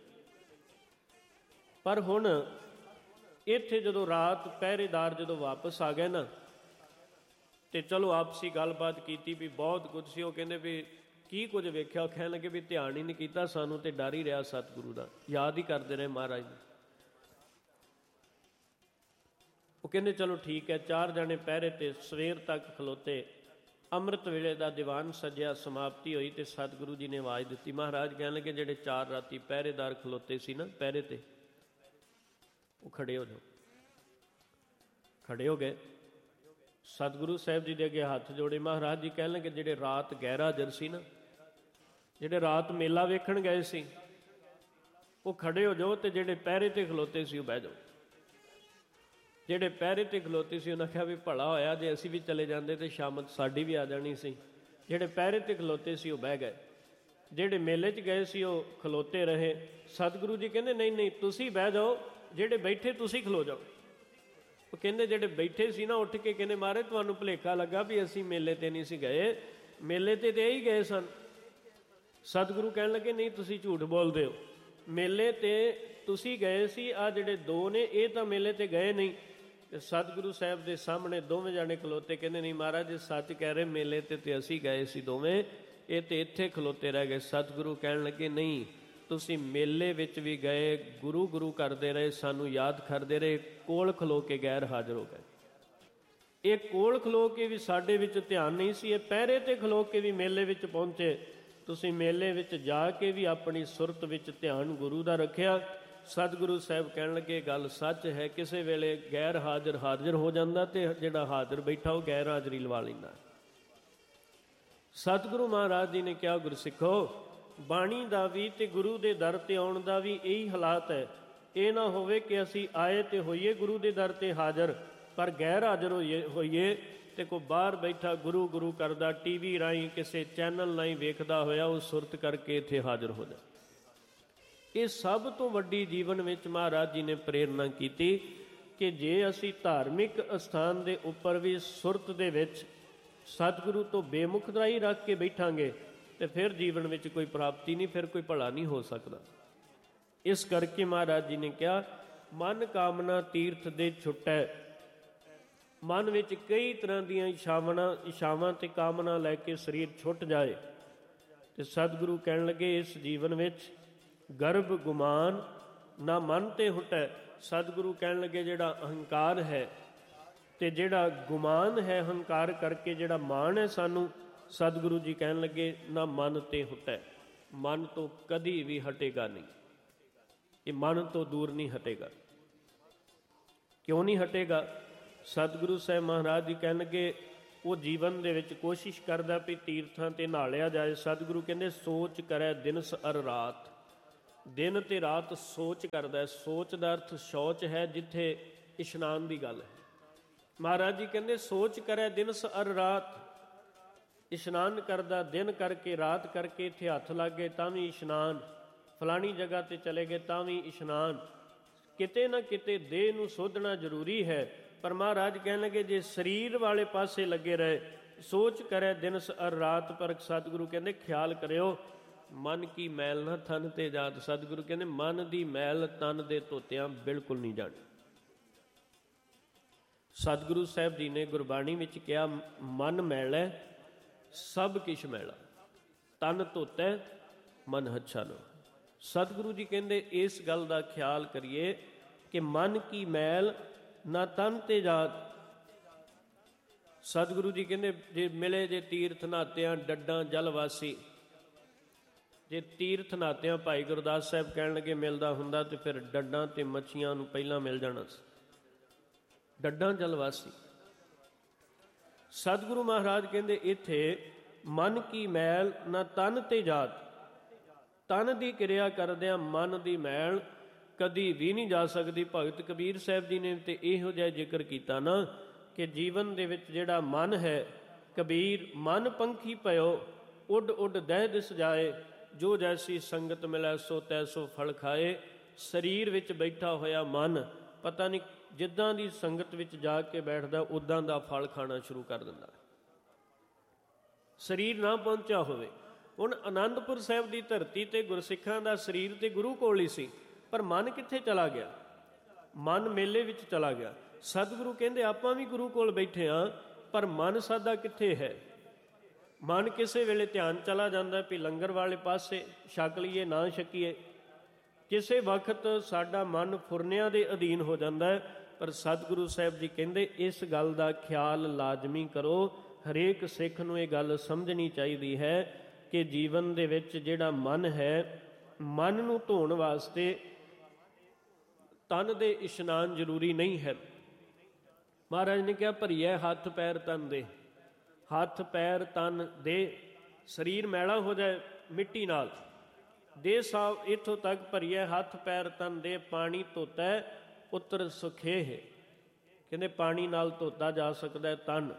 ਪਰ ਹੁਣ ਇੱਥੇ ਜਦੋਂ ਰਾਤ ਪਹਿਰੇਦਾਰ ਜਦੋਂ ਵਾਪਸ ਆ ਗਏ ਨਾ, ਤੇ ਚਲੋ ਆਪਸੀ ਗੱਲਬਾਤ ਕੀਤੀ ਵੀ ਬਹੁਤ ਕੁਝ ਸੀ। ਉਹ ਕਹਿੰਦੇ ਵੀ ਕੀ ਕੁਝ ਵੇਖਿਆ? ਉਹ ਕਹਿਣ ਲੱਗੇ ਵੀ ਧਿਆਨ ਹੀ ਨਹੀਂ ਕੀਤਾ, ਸਾਨੂੰ ਤੇ ਡਰ ਹੀ ਰਿਹਾ ਸਤਿਗੁਰੂ ਦਾ, ਯਾਦ ਹੀ ਕਰਦੇ ਰਹੇ ਮਹਾਰਾਜ ਨੂੰ। ਉਹ ਕਹਿੰਦੇ ਚਲੋ ਠੀਕ ਹੈ। 4 ਜਣੇ ਪਹਿਰੇ ਤੇ ਸਵੇਰ ਤੱਕ ਖਲੋਤੇ। ਅੰਮ੍ਰਿਤ ਵੇਲੇ ਦਾ ਦੀਵਾਨ ਸਜਿਆ, ਸਮਾਪਤੀ ਹੋਈ ਤੇ ਸਤਿਗੁਰੂ ਜੀ ਨੇ ਆਵਾਜ਼ ਦਿੱਤੀ। ਮਹਾਰਾਜ ਕਹਿਣ ਲੱਗੇ ਜਿਹੜੇ 4 ਰਾਤੀ ਪਹਿਰੇਦਾਰ ਖਲੋਤੇ ਸੀ ਨਾ ਪਹਿਰੇ ਤੇ, ਉਹ ਖੜੇ ਹੋ ਜਾਓ। ਖੜੇ ਹੋ ਗਏ, ਸਤਿਗੁਰੂ ਸਾਹਿਬ ਜੀ ਦੇ ਅੱਗੇ ਹੱਥ ਜੋੜੇ। ਮਹਾਰਾਜ ਜੀ ਕਹਿਣ ਲੱਗੇ ਜਿਹੜੇ ਰਾਤ ਗੈਰ ਹਾਜ਼ਰ ਸੀ ਨਾ, ਜਿਹੜੇ ਰਾਤ ਮੇਲਾ ਵੇਖਣ ਗਏ ਸੀ, ਉਹ ਖੜੇ ਹੋ ਜਾਓ, ਤੇ ਜਿਹੜੇ ਪਹਿਰੇ ਤੇ ਖਲੋਤੇ ਸੀ ਉਹ ਬਹਿ ਜਾਓ। ਜਿਹੜੇ ਪਹਿਰੇ ਤੇ ਖਲੋਤੇ ਸੀ ਉਹਨਾਂ ਕਿਹਾ ਵੀ ਭਲਾ ਹੋਇਆ ਜੇ ਅਸੀਂ ਵੀ ਚਲੇ ਜਾਂਦੇ ਤੇ ਸ਼ਾਮਤ ਸਾਡੀ ਵੀ ਆ ਜਾਣੀ ਸੀ। ਜਿਹੜੇ ਪਹਿਰੇ ਤੇ ਖਲੋਤੇ ਸੀ ਉਹ ਬਹਿ ਗਏ। ਜਿਹੜੇ ਮੇਲੇ 'ਚ ਗਏ ਸੀ ਉਹ ਖਲੋਤੇ ਰਹੇ। ਸਤਿਗੁਰੂ ਜੀ ਕਹਿੰਦੇ ਨਹੀਂ ਨਹੀਂ ਤੁਸੀਂ ਬਹਿ ਜਾਓ, ਜਿਹੜੇ ਬੈਠੇ ਤੁਸੀਂ ਖਲੋ ਜਾਓ। ਉਹ ਕਹਿੰਦੇ ਜਿਹੜੇ ਬੈਠੇ ਸੀ ਨਾ ਉੱਠ ਕੇ ਕਹਿੰਦੇ ਮਹਾਰਾਜ ਤੁਹਾਨੂੰ ਭੁਲੇਖਾ ਲੱਗਾ ਵੀ ਅਸੀਂ ਮੇਲੇ ਤੇ ਨਹੀਂ ਸੀ ਗਏ, ਮੇਲੇ ਤੇ ਇਹ ਹੀ ਗਏ ਸਨ। ਸਤਿਗੁਰੂ ਕਹਿਣ ਲੱਗੇ ਨਹੀਂ ਤੁਸੀਂ ਝੂਠ ਬੋਲਦੇ ਹੋ, ਮੇਲੇ ਤੇ ਤੁਸੀਂ ਗਏ ਸੀ, ਆ ਜਿਹੜੇ 2 ਨੇ ਇਹ ਤਾਂ ਮੇਲੇ ਤੇ ਗਏ ਨਹੀਂ। ਤੇ ਸਤਿਗੁਰੂ ਸਾਹਿਬ ਦੇ ਸਾਹਮਣੇ ਦੋਵੇਂ ਜਾਣੇ ਖਲੋਤੇ, ਕਹਿੰਦੇ ਨਹੀਂ ਮਹਾਰਾਜ ਜੀ ਸੱਚ ਕਹਿ ਰਹੇ, ਮੇਲੇ ਤੇ ਅਸੀਂ ਗਏ ਸੀ ਦੋਵੇਂ, ਇਹ ਤੇ ਇੱਥੇ ਖਲੋਤੇ ਰਹਿ ਗਏ। ਸਤਿਗੁਰੂ ਕਹਿਣ ਲੱਗੇ ਨਹੀਂ, ਤੁਸੀਂ ਮੇਲੇ ਵਿੱਚ ਵੀ ਗਏ, ਗੁਰੂ ਗੁਰੂ ਕਰਦੇ ਰਹੇ, ਸਾਨੂੰ ਯਾਦ ਕਰਦੇ ਰਹੇ, ਕੋਲ ਖਲੋ ਕੇ ਗੈਰ ਹਾਜ਼ਰ ਹੋ ਗਏ। ਇਹ ਕੋਲ ਖਲੋ ਕੇ ਵੀ ਸਾਡੇ ਵਿੱਚ ਧਿਆਨ ਨਹੀਂ ਸੀ, ਇਹ ਪਹਿਰੇ ਤੇ ਖਲੋ ਕੇ ਵੀ ਮੇਲੇ ਵਿੱਚ ਪਹੁੰਚੇ। ਤੁਸੀਂ ਮੇਲੇ ਵਿੱਚ ਜਾ ਕੇ ਵੀ ਆਪਣੀ ਸੁਰਤ ਵਿੱਚ ਧਿਆਨ ਗੁਰੂ ਦਾ ਰੱਖਿਆ। ਸਤਿਗੁਰੂ ਸਾਹਿਬ ਕਹਿਣ ਲੱਗੇ ਗੱਲ ਸੱਚ ਹੈ, ਕਿਸੇ ਵੇਲੇ ਗੈਰ ਹਾਜ਼ਰ ਹਾਜ਼ਰ ਹੋ ਜਾਂਦਾ ਤੇ ਜਿਹੜਾ ਹਾਜ਼ਰ ਬੈਠਾ ਉਹ ਗੈਰ ਹਾਜ਼ਰੀ ਲਵਾ ਲੈਂਦਾ। ਸਤਿਗੁਰੂ ਮਹਾਰਾਜ ਜੀ ਨੇ ਕਿਹਾ ਗੁਰਸਿੱਖੋ, ਬਾਣੀ ਦਾ ਵੀ ਤੇ ਗੁਰੂ ਦੇ ਦਰ ਤੇ ਆਉਣ ਦਾ ਵੀ ਇਹੀ ਹਾਲਾਤ ਹੈ। ਇਹ ਨਾ ਹੋਵੇ ਕਿ ਅਸੀਂ ਆਏ ਤੇ ਹੋਈਏ ਗੁਰੂ ਦੇ ਦਰ ਤੇ ਹਾਜ਼ਰ, ਪਰ ਗੈਰ ਹਾਜ਼ਰ ਹੋਈਏ ਤੇ ਕੋਈ ਬਾਹਰ ਬੈਠਾ ਗੁਰੂ ਗੁਰੂ ਕਰਦਾ, ਟੀਵੀ ਰਾਹੀਂ ਕਿਸੇ ਚੈਨਲ ਰਾਹੀਂ ਵੇਖਦਾ ਹੋਇਆ ਉਹ ਸੁਰਤ ਕਰਕੇ ਇੱਥੇ ਹਾਜ਼ਰ ਹੋ ਜਾਏ। ਇਹ ਸਭ ਤੋਂ ਵੱਡੀ ਜੀਵਨ ਵਿੱਚ ਮਹਾਰਾਜ ਜੀ ਨੇ ਪ੍ਰੇਰਨਾ ਕੀਤੀ ਕਿ ਜੇ ਅਸੀਂ ਧਾਰਮਿਕ ਅਸਥਾਨ ਦੇ ਉੱਪਰ ਵੀ ਸੁਰਤ ਦੇ ਵਿੱਚ ਸਤਿਗੁਰੂ ਤੋਂ ਬੇਮੁਖਦਾਈ ਰੱਖ ਕੇ ਬੈਠਾਂਗੇ ਤੇ ਫਿਰ ਜੀਵਨ ਵਿੱਚ ਕੋਈ ਪ੍ਰਾਪਤੀ ਨਹੀਂ, ਫਿਰ ਕੋਈ ਭਲਾ ਨਹੀਂ ਹੋ ਸਕਦਾ। ਇਸ ਕਰਕੇ ਮਹਾਰਾਜ ਜੀ ਨੇ ਕਿਹਾ ਮਨ ਕਾਮਨਾ ਤੀਰਥ ਦੇ ਛੁੱਟੈ। ਮਨ ਵਿੱਚ ਕਈ ਤਰ੍ਹਾਂ ਦੀਆਂ ਇਛਾਵਾਂ ਤੇ ਕਾਮਨਾ ਲੈ ਕੇ ਸਰੀਰ ਛੁੱਟ ਜਾਏ ਤੇ ਸਤਿਗੁਰੂ ਕਹਿਣ ਲੱਗੇ ਇਸ ਜੀਵਨ ਵਿੱਚ ਗਰਭ ਗੁਮਾਨ ਨਾ ਮਨ ਤੇ ਹੁਟੈ। ਸਤਿਗੁਰੂ ਕਹਿਣ ਲੱਗੇ ਜਿਹੜਾ ਅਹੰਕਾਰ ਹੈ ਤੇ ਜਿਹੜਾ ਗੁਮਾਨ ਹੈ, ਹੰਕਾਰ ਕਰਕੇ ਜਿਹੜਾ ਮਾਣ ਹੈ ਸਾਨੂੰ, ਸਤਿਗੁਰੂ ਜੀ ਕਹਿਣ ਲੱਗੇ ਨਾ ਮਨ ਤੇ ਹੁਟੈ। ਮਨ ਤੋਂ ਕਦੀ ਵੀ ਹਟੇਗਾ ਨਹੀਂ, ਇਹ ਮਨ ਤੋਂ ਦੂਰ ਨਹੀਂ ਹਟੇਗਾ। ਕਿਉਂ ਨਹੀਂ ਹਟੇਗਾ? ਸਤਿਗੁਰੂ ਸਾਹਿਬ ਮਹਾਰਾਜ ਜੀ ਕਹਿਣ ਲੱਗੇ ਉਹ ਜੀਵਨ ਦੇ ਵਿੱਚ ਕੋਸ਼ਿਸ਼ ਕਰਦਾ ਵੀ ਤੀਰਥਾਂ ਤੇ ਨਹਾਲਿਆ ਜਾਏ। ਸਤਿਗੁਰੂ ਕਹਿੰਦੇ ਸੋਚ ਕਰੈ ਦਿਨਸ ਅਰ ਰਾਤ, ਦਿਨ ਤੇ ਰਾਤ ਸੋਚ ਕਰਦਾ। ਸੋਚ ਦਾ ਅਰਥ ਸ਼ੌਚ ਹੈ, ਜਿੱਥੇ ਇਸ਼ਨਾਨ ਦੀ ਗੱਲ ਹੈ। ਮਹਾਰਾਜ ਜੀ ਕਹਿੰਦੇ ਸੋਚ ਕਰੇ ਦਿਨਸ ਅਰ ਰਾਤ। ਇਸ਼ਨਾਨ ਕਰਦਾ ਦਿਨ ਕਰਕੇ ਰਾਤ ਕਰਕੇ, ਇੱਥੇ ਹੱਥ ਲੱਗ ਗਏ ਤਾਂ ਵੀ ਇਸ਼ਨਾਨ, ਫਲਾਣੀ ਜਗ੍ਹਾ 'ਤੇ ਚਲੇ ਗਏ ਤਾਂ ਵੀ ਇਸ਼ਨਾਨ। ਕਿਤੇ ਨਾ ਕਿਤੇ ਦੇਹ ਨੂੰ ਸੋਧਣਾ ਜ਼ਰੂਰੀ ਹੈ। ਪਰ ਮਹਾਰਾਜ ਕਹਿਣ ਲੱਗੇ ਜੇ ਸਰੀਰ ਵਾਲੇ ਪਾਸੇ ਲੱਗੇ ਰਹੇ, ਸੋਚ ਕਰੇ ਦਿਨਸ ਅਰ ਰਾਤ, ਪਰ ਸਤਿਗੁਰੂ ਕਹਿੰਦੇ ਖਿਆਲ ਕਰਿਓ ਮਨ ਕੀ ਮੈਲ ਨਾ ਤਨ ਤੇ ਜਾਤ। ਸਤਿਗੁਰੂ ਕਹਿੰਦੇ ਮਨ ਦੀ ਮੈਲ ਤਨ ਦੇ ਧੋਤਿਆਂ ਬਿਲਕੁਲ ਨਹੀਂ ਜਾਣੀ। ਸਤਿਗੁਰੂ ਸਾਹਿਬ ਜੀ ਨੇ ਗੁਰਬਾਣੀ ਵਿੱਚ ਕਿਹਾ ਮਨ ਮੈਲਾ ਸਭ ਕਿਛ ਮੈਲਾ, ਤਨ ਧੋਤੈ ਮਨ ਹੱਛਾ ਲੋ। ਸਤਿਗੁਰੂ ਜੀ ਕਹਿੰਦੇ ਇਸ ਗੱਲ ਦਾ ਖਿਆਲ ਕਰੀਏ ਕਿ ਮਨ ਕੀ ਮੈਲ ਨਾ ਤਨ ਤੇ ਜਾਤ। ਸਤਿਗੁਰੂ ਜੀ ਕਹਿੰਦੇ ਜੇ ਮਿਲੇ ਜੇ ਤੀਰਥ ਨਾਤਿਆਂ ਡੱਡਾਂ ਜਲਵਾਸੀ। ਜੇ ਤੀਰਥ ਨਾਤਿਆਂ ਭਾਈ ਗੁਰਦਾਸ ਸਾਹਿਬ ਕਹਿਣ ਲੱਗੇ ਮਿਲਦਾ ਹੁੰਦਾ ਤੇ ਫਿਰ ਡੱਡਾਂ ਤੇ ਮੱਛੀਆਂ ਨੂੰ ਪਹਿਲਾਂ ਮਿਲ ਜਾਣਾ ਸੀ। ਡੱਡਾਂ ਜਲਵਾਸੀ। ਸਤਿਗੁਰੂ ਮਹਾਰਾਜ ਕਹਿੰਦੇ ਇੱਥੇ ਮਨ ਕੀ ਮੈਲ ਨਾ ਤਨ ਤੇ ਜਾਤ। ਤਨ ਦੀ ਕਿਰਿਆ ਕਰਦਿਆਂ ਮਨ ਦੀ ਮੈਲ ਕਦੀ ਵੀ ਨਹੀਂ ਜਾ ਸਕਦੀ। ਭਗਤ ਕਬੀਰ ਸਾਹਿਬ ਜੀ ਨੇ ਤੇ ਇਹੋ ਜਿਹਾ ਜ਼ਿਕਰ ਕੀਤਾ ਨਾ ਕਿ ਜੀਵਨ ਦੇ ਵਿੱਚ ਜਿਹੜਾ ਮਨ ਹੈ, ਕਬੀਰ ਮਨ ਪੰਖੀ ਭਇਓ ਉੱਡ ਉੱਡ ਦਹਿ ਦਿਸ ਜਾਏ, ਜੋ ਜੈਸੀ ਸੰਗਤ ਮਿਲੈ ਸੋ ਤੈਸੋ ਫਲ ਖਾਏ। ਸਰੀਰ ਵਿੱਚ ਬੈਠਾ ਹੋਇਆ ਮਨ ਪਤਾ ਨਹੀਂ ਜਿੱਦਾਂ ਦੀ ਸੰਗਤ ਵਿੱਚ ਜਾ ਕੇ ਬੈਠਦਾ ਉੱਦਾਂ ਦਾ ਫਲ ਖਾਣਾ ਸ਼ੁਰੂ ਕਰ ਦਿੰਦਾ, ਸਰੀਰ ਨਾ ਪਹੁੰਚਿਆ ਹੋਵੇ। ਹੁਣ ਅਨੰਦਪੁਰ ਸਾਹਿਬ ਦੀ ਧਰਤੀ ਤੇ ਗੁਰਸਿੱਖਾਂ ਦਾ ਸਰੀਰ ਤੇ ਗੁਰੂ ਕੋਲ ਹੀ ਸੀ, ਪਰ ਮਨ ਕਿੱਥੇ ਚਲਾ ਗਿਆ? ਮਨ ਮੇਲੇ ਵਿੱਚ ਚਲਾ ਗਿਆ। ਸਤਿਗੁਰੂ ਕਹਿੰਦੇ ਆਪਾਂ ਵੀ ਗੁਰੂ ਕੋਲ ਬੈਠੇ ਹਾਂ, ਪਰ ਮਨ ਸਾਡਾ ਕਿੱਥੇ ਹੈ? ਮਨ ਕਿਸੇ ਵੇਲੇ ਧਿਆਨ ਚਲਾ ਜਾਂਦਾ ਵੀ ਲੰਗਰ ਵਾਲੇ ਪਾਸੇ, ਛਕ ਲਈਏ ਨਾ ਛਕੀਏ। ਕਿਸੇ ਵਕਤ ਸਾਡਾ ਮਨ ਫੁਰਨਿਆਂ ਦੇ ਅਧੀਨ ਹੋ ਜਾਂਦਾ ਹੈ। ਪਰ ਸਤਿਗੁਰੂ ਸਾਹਿਬ ਜੀ ਕਹਿੰਦੇ ਇਸ ਗੱਲ ਦਾ ਖਿਆਲ ਲਾਜ਼ਮੀ ਕਰੋ। ਹਰੇਕ ਸਿੱਖ ਨੂੰ ਇਹ ਗੱਲ ਸਮਝਣੀ ਚਾਹੀਦੀ ਹੈ ਕਿ ਜੀਵਨ ਦੇ ਵਿੱਚ ਜਿਹੜਾ ਮਨ ਹੈ, ਮਨ ਨੂੰ ਧੋਣ ਵਾਸਤੇ ਤਨ ਦੇ ਇਸ਼ਨਾਨ ਜ਼ਰੂਰੀ ਨਹੀਂ ਹੈ। ਮਹਾਰਾਜ ਨੇ ਕਿਹਾ ਭਰੀਏ ਹੱਥ ਪੈਰ ਤਨ ਦੇ। ਹੱਥ ਪੈਰ ਤਨ ਦੇ, ਸਰੀਰ ਮੈਲਾ ਹੋ ਜਾਏ ਮਿੱਟੀ ਨਾਲ, ਦੇ ਸਾਫ ਇੱਥੋਂ ਤੱਕ ਭਰੀਏ ਹੱਥ ਪੈਰ ਤਨ ਦੇ, ਪਾਣੀ ਧੋਤਾ ਉਤਰ ਸੁਖੇ ਹੈ। ਕਹਿੰਦੇ ਪਾਣੀ ਨਾਲ ਧੋਤਾ ਜਾ ਸਕਦਾ ਹੈ ਤਨ।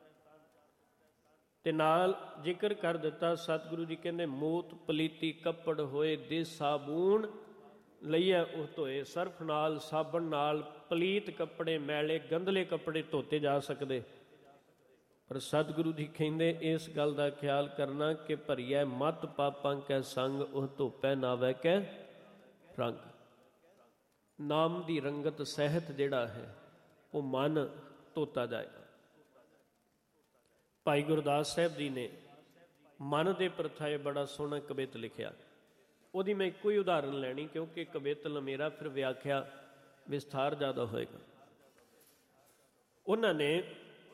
ਤੇ ਨਾਲ ਜ਼ਿਕਰ ਕਰ ਦਿੱਤਾ ਸਤਿਗੁਰੂ ਜੀ ਕਹਿੰਦੇ ਮੂਤ ਪਲੀਤੀ ਕੱਪੜ ਹੋਏ ਦੇ ਸਾਬੂਨ ਲਈਏ ਉਹ ਧੋਏ। ਸਰਫ ਨਾਲ ਸਾਬਣ ਨਾਲ ਪਲੀਤ ਕੱਪੜੇ, ਮੈਲੇ ਗੰਧਲੇ ਕੱਪੜੇ ਧੋਤੇ ਜਾ ਸਕਦੇ। ਪਰ ਸਤਿਗੁਰੂ ਜੀ ਕਹਿੰਦੇ ਇਸ ਗੱਲ ਦਾ ਖਿਆਲ ਕਰਨਾ ਕਿ ਭਰੀਐ ਮਤ ਪਾਪਾਂ ਕੈ ਸੰਗ, ਉਹ ਧੋਪੈ ਨਾਵੈ ਕੈ ਰੰਗ। ਨਾਮ ਦੀ ਰੰਗਤ ਸਹਿਤ ਜਿਹੜਾ ਹੈ ਉਹ ਮਨ ਧੋਤਾ ਜਾਏਗਾ। ਭਾਈ ਗੁਰਦਾਸ ਸਾਹਿਬ ਜੀ ਨੇ ਮਨ ਦੇ ਪ੍ਰਥਾਏ ਬੜਾ ਸੋਹਣਾ ਕਵਿਤ ਲਿਖਿਆ। ਉਹਦੀ ਮੈਂ ਇੱਕੋ ਹੀ ਉਦਾਹਰਨ ਲੈਣੀ ਕਿਉਂਕਿ ਕਵਿਤ ਲੰਮੇਰਾ, ਫਿਰ ਵਿਆਖਿਆ ਵਿਸਥਾਰ ਜ਼ਿਆਦਾ ਹੋਏਗਾ। ਉਹਨਾਂ ਨੇ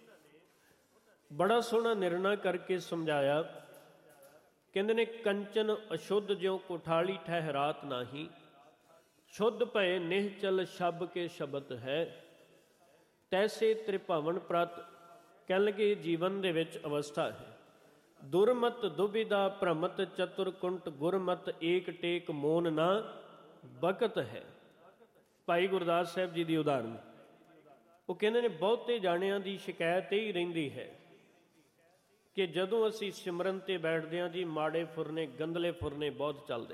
ਬੜਾ ਸੋਹਣਾ ਨਿਰਣਾ ਕਰਕੇ ਸਮਝਾਇਆ। ਕਹਿੰਦੇ ਨੇ ਕੰਚਨ ਅਸ਼ੁੱਧ ਜਿਉ ਕੋਠਾਲੀ ਠਹਿਰਾਤ ਨਾਹੀ, ਸ਼ੁੱਧ ਭਏ ਨਿਹਚਲ ਸ਼ਬ ਕੇ ਸ਼ਬਦ ਹੈ, ਤੈਸੇ ਤ੍ਰਿਭਵਨ ਪ੍ਰਤ। ਕਹਿਣ ਲੱਗੇ ਜੀਵਨ ਦੇ ਵਿੱਚ ਅਵਸਥਾ ਹੈ। ਦੁਰਮਤ ਦੁਬਿਧਾ ਭ੍ਰਮਤ ਚਤੁਰ ਕੁੰਟ, ਗੁਰਮਤ ਏਕ ਟੇਕ ਮੋਨ ਨਾ ਬਕਤ ਹੈ। ਭਾਈ ਗੁਰਦਾਸ ਸਾਹਿਬ ਜੀ ਦੀ ਉਦਾਹਰਨ। ਉਹ ਕਹਿੰਦੇ ਨੇ ਬਹੁਤੇ ਜਾਣਿਆਂ ਦੀ ਸ਼ਿਕਾਇਤ ਇਹ ਹੀ ਰਹਿੰਦੀ ਹੈ ਕਿ ਜਦੋਂ ਅਸੀਂ ਸਿਮਰਨ ਤੇ ਬੈਠਦੇ ਹਾਂ ਜੀ, ਮਾੜੇ ਫੁਰਨੇ ਗੰਧਲੇ ਫੁਰਨੇ ਬਹੁਤ ਚੱਲਦੇ।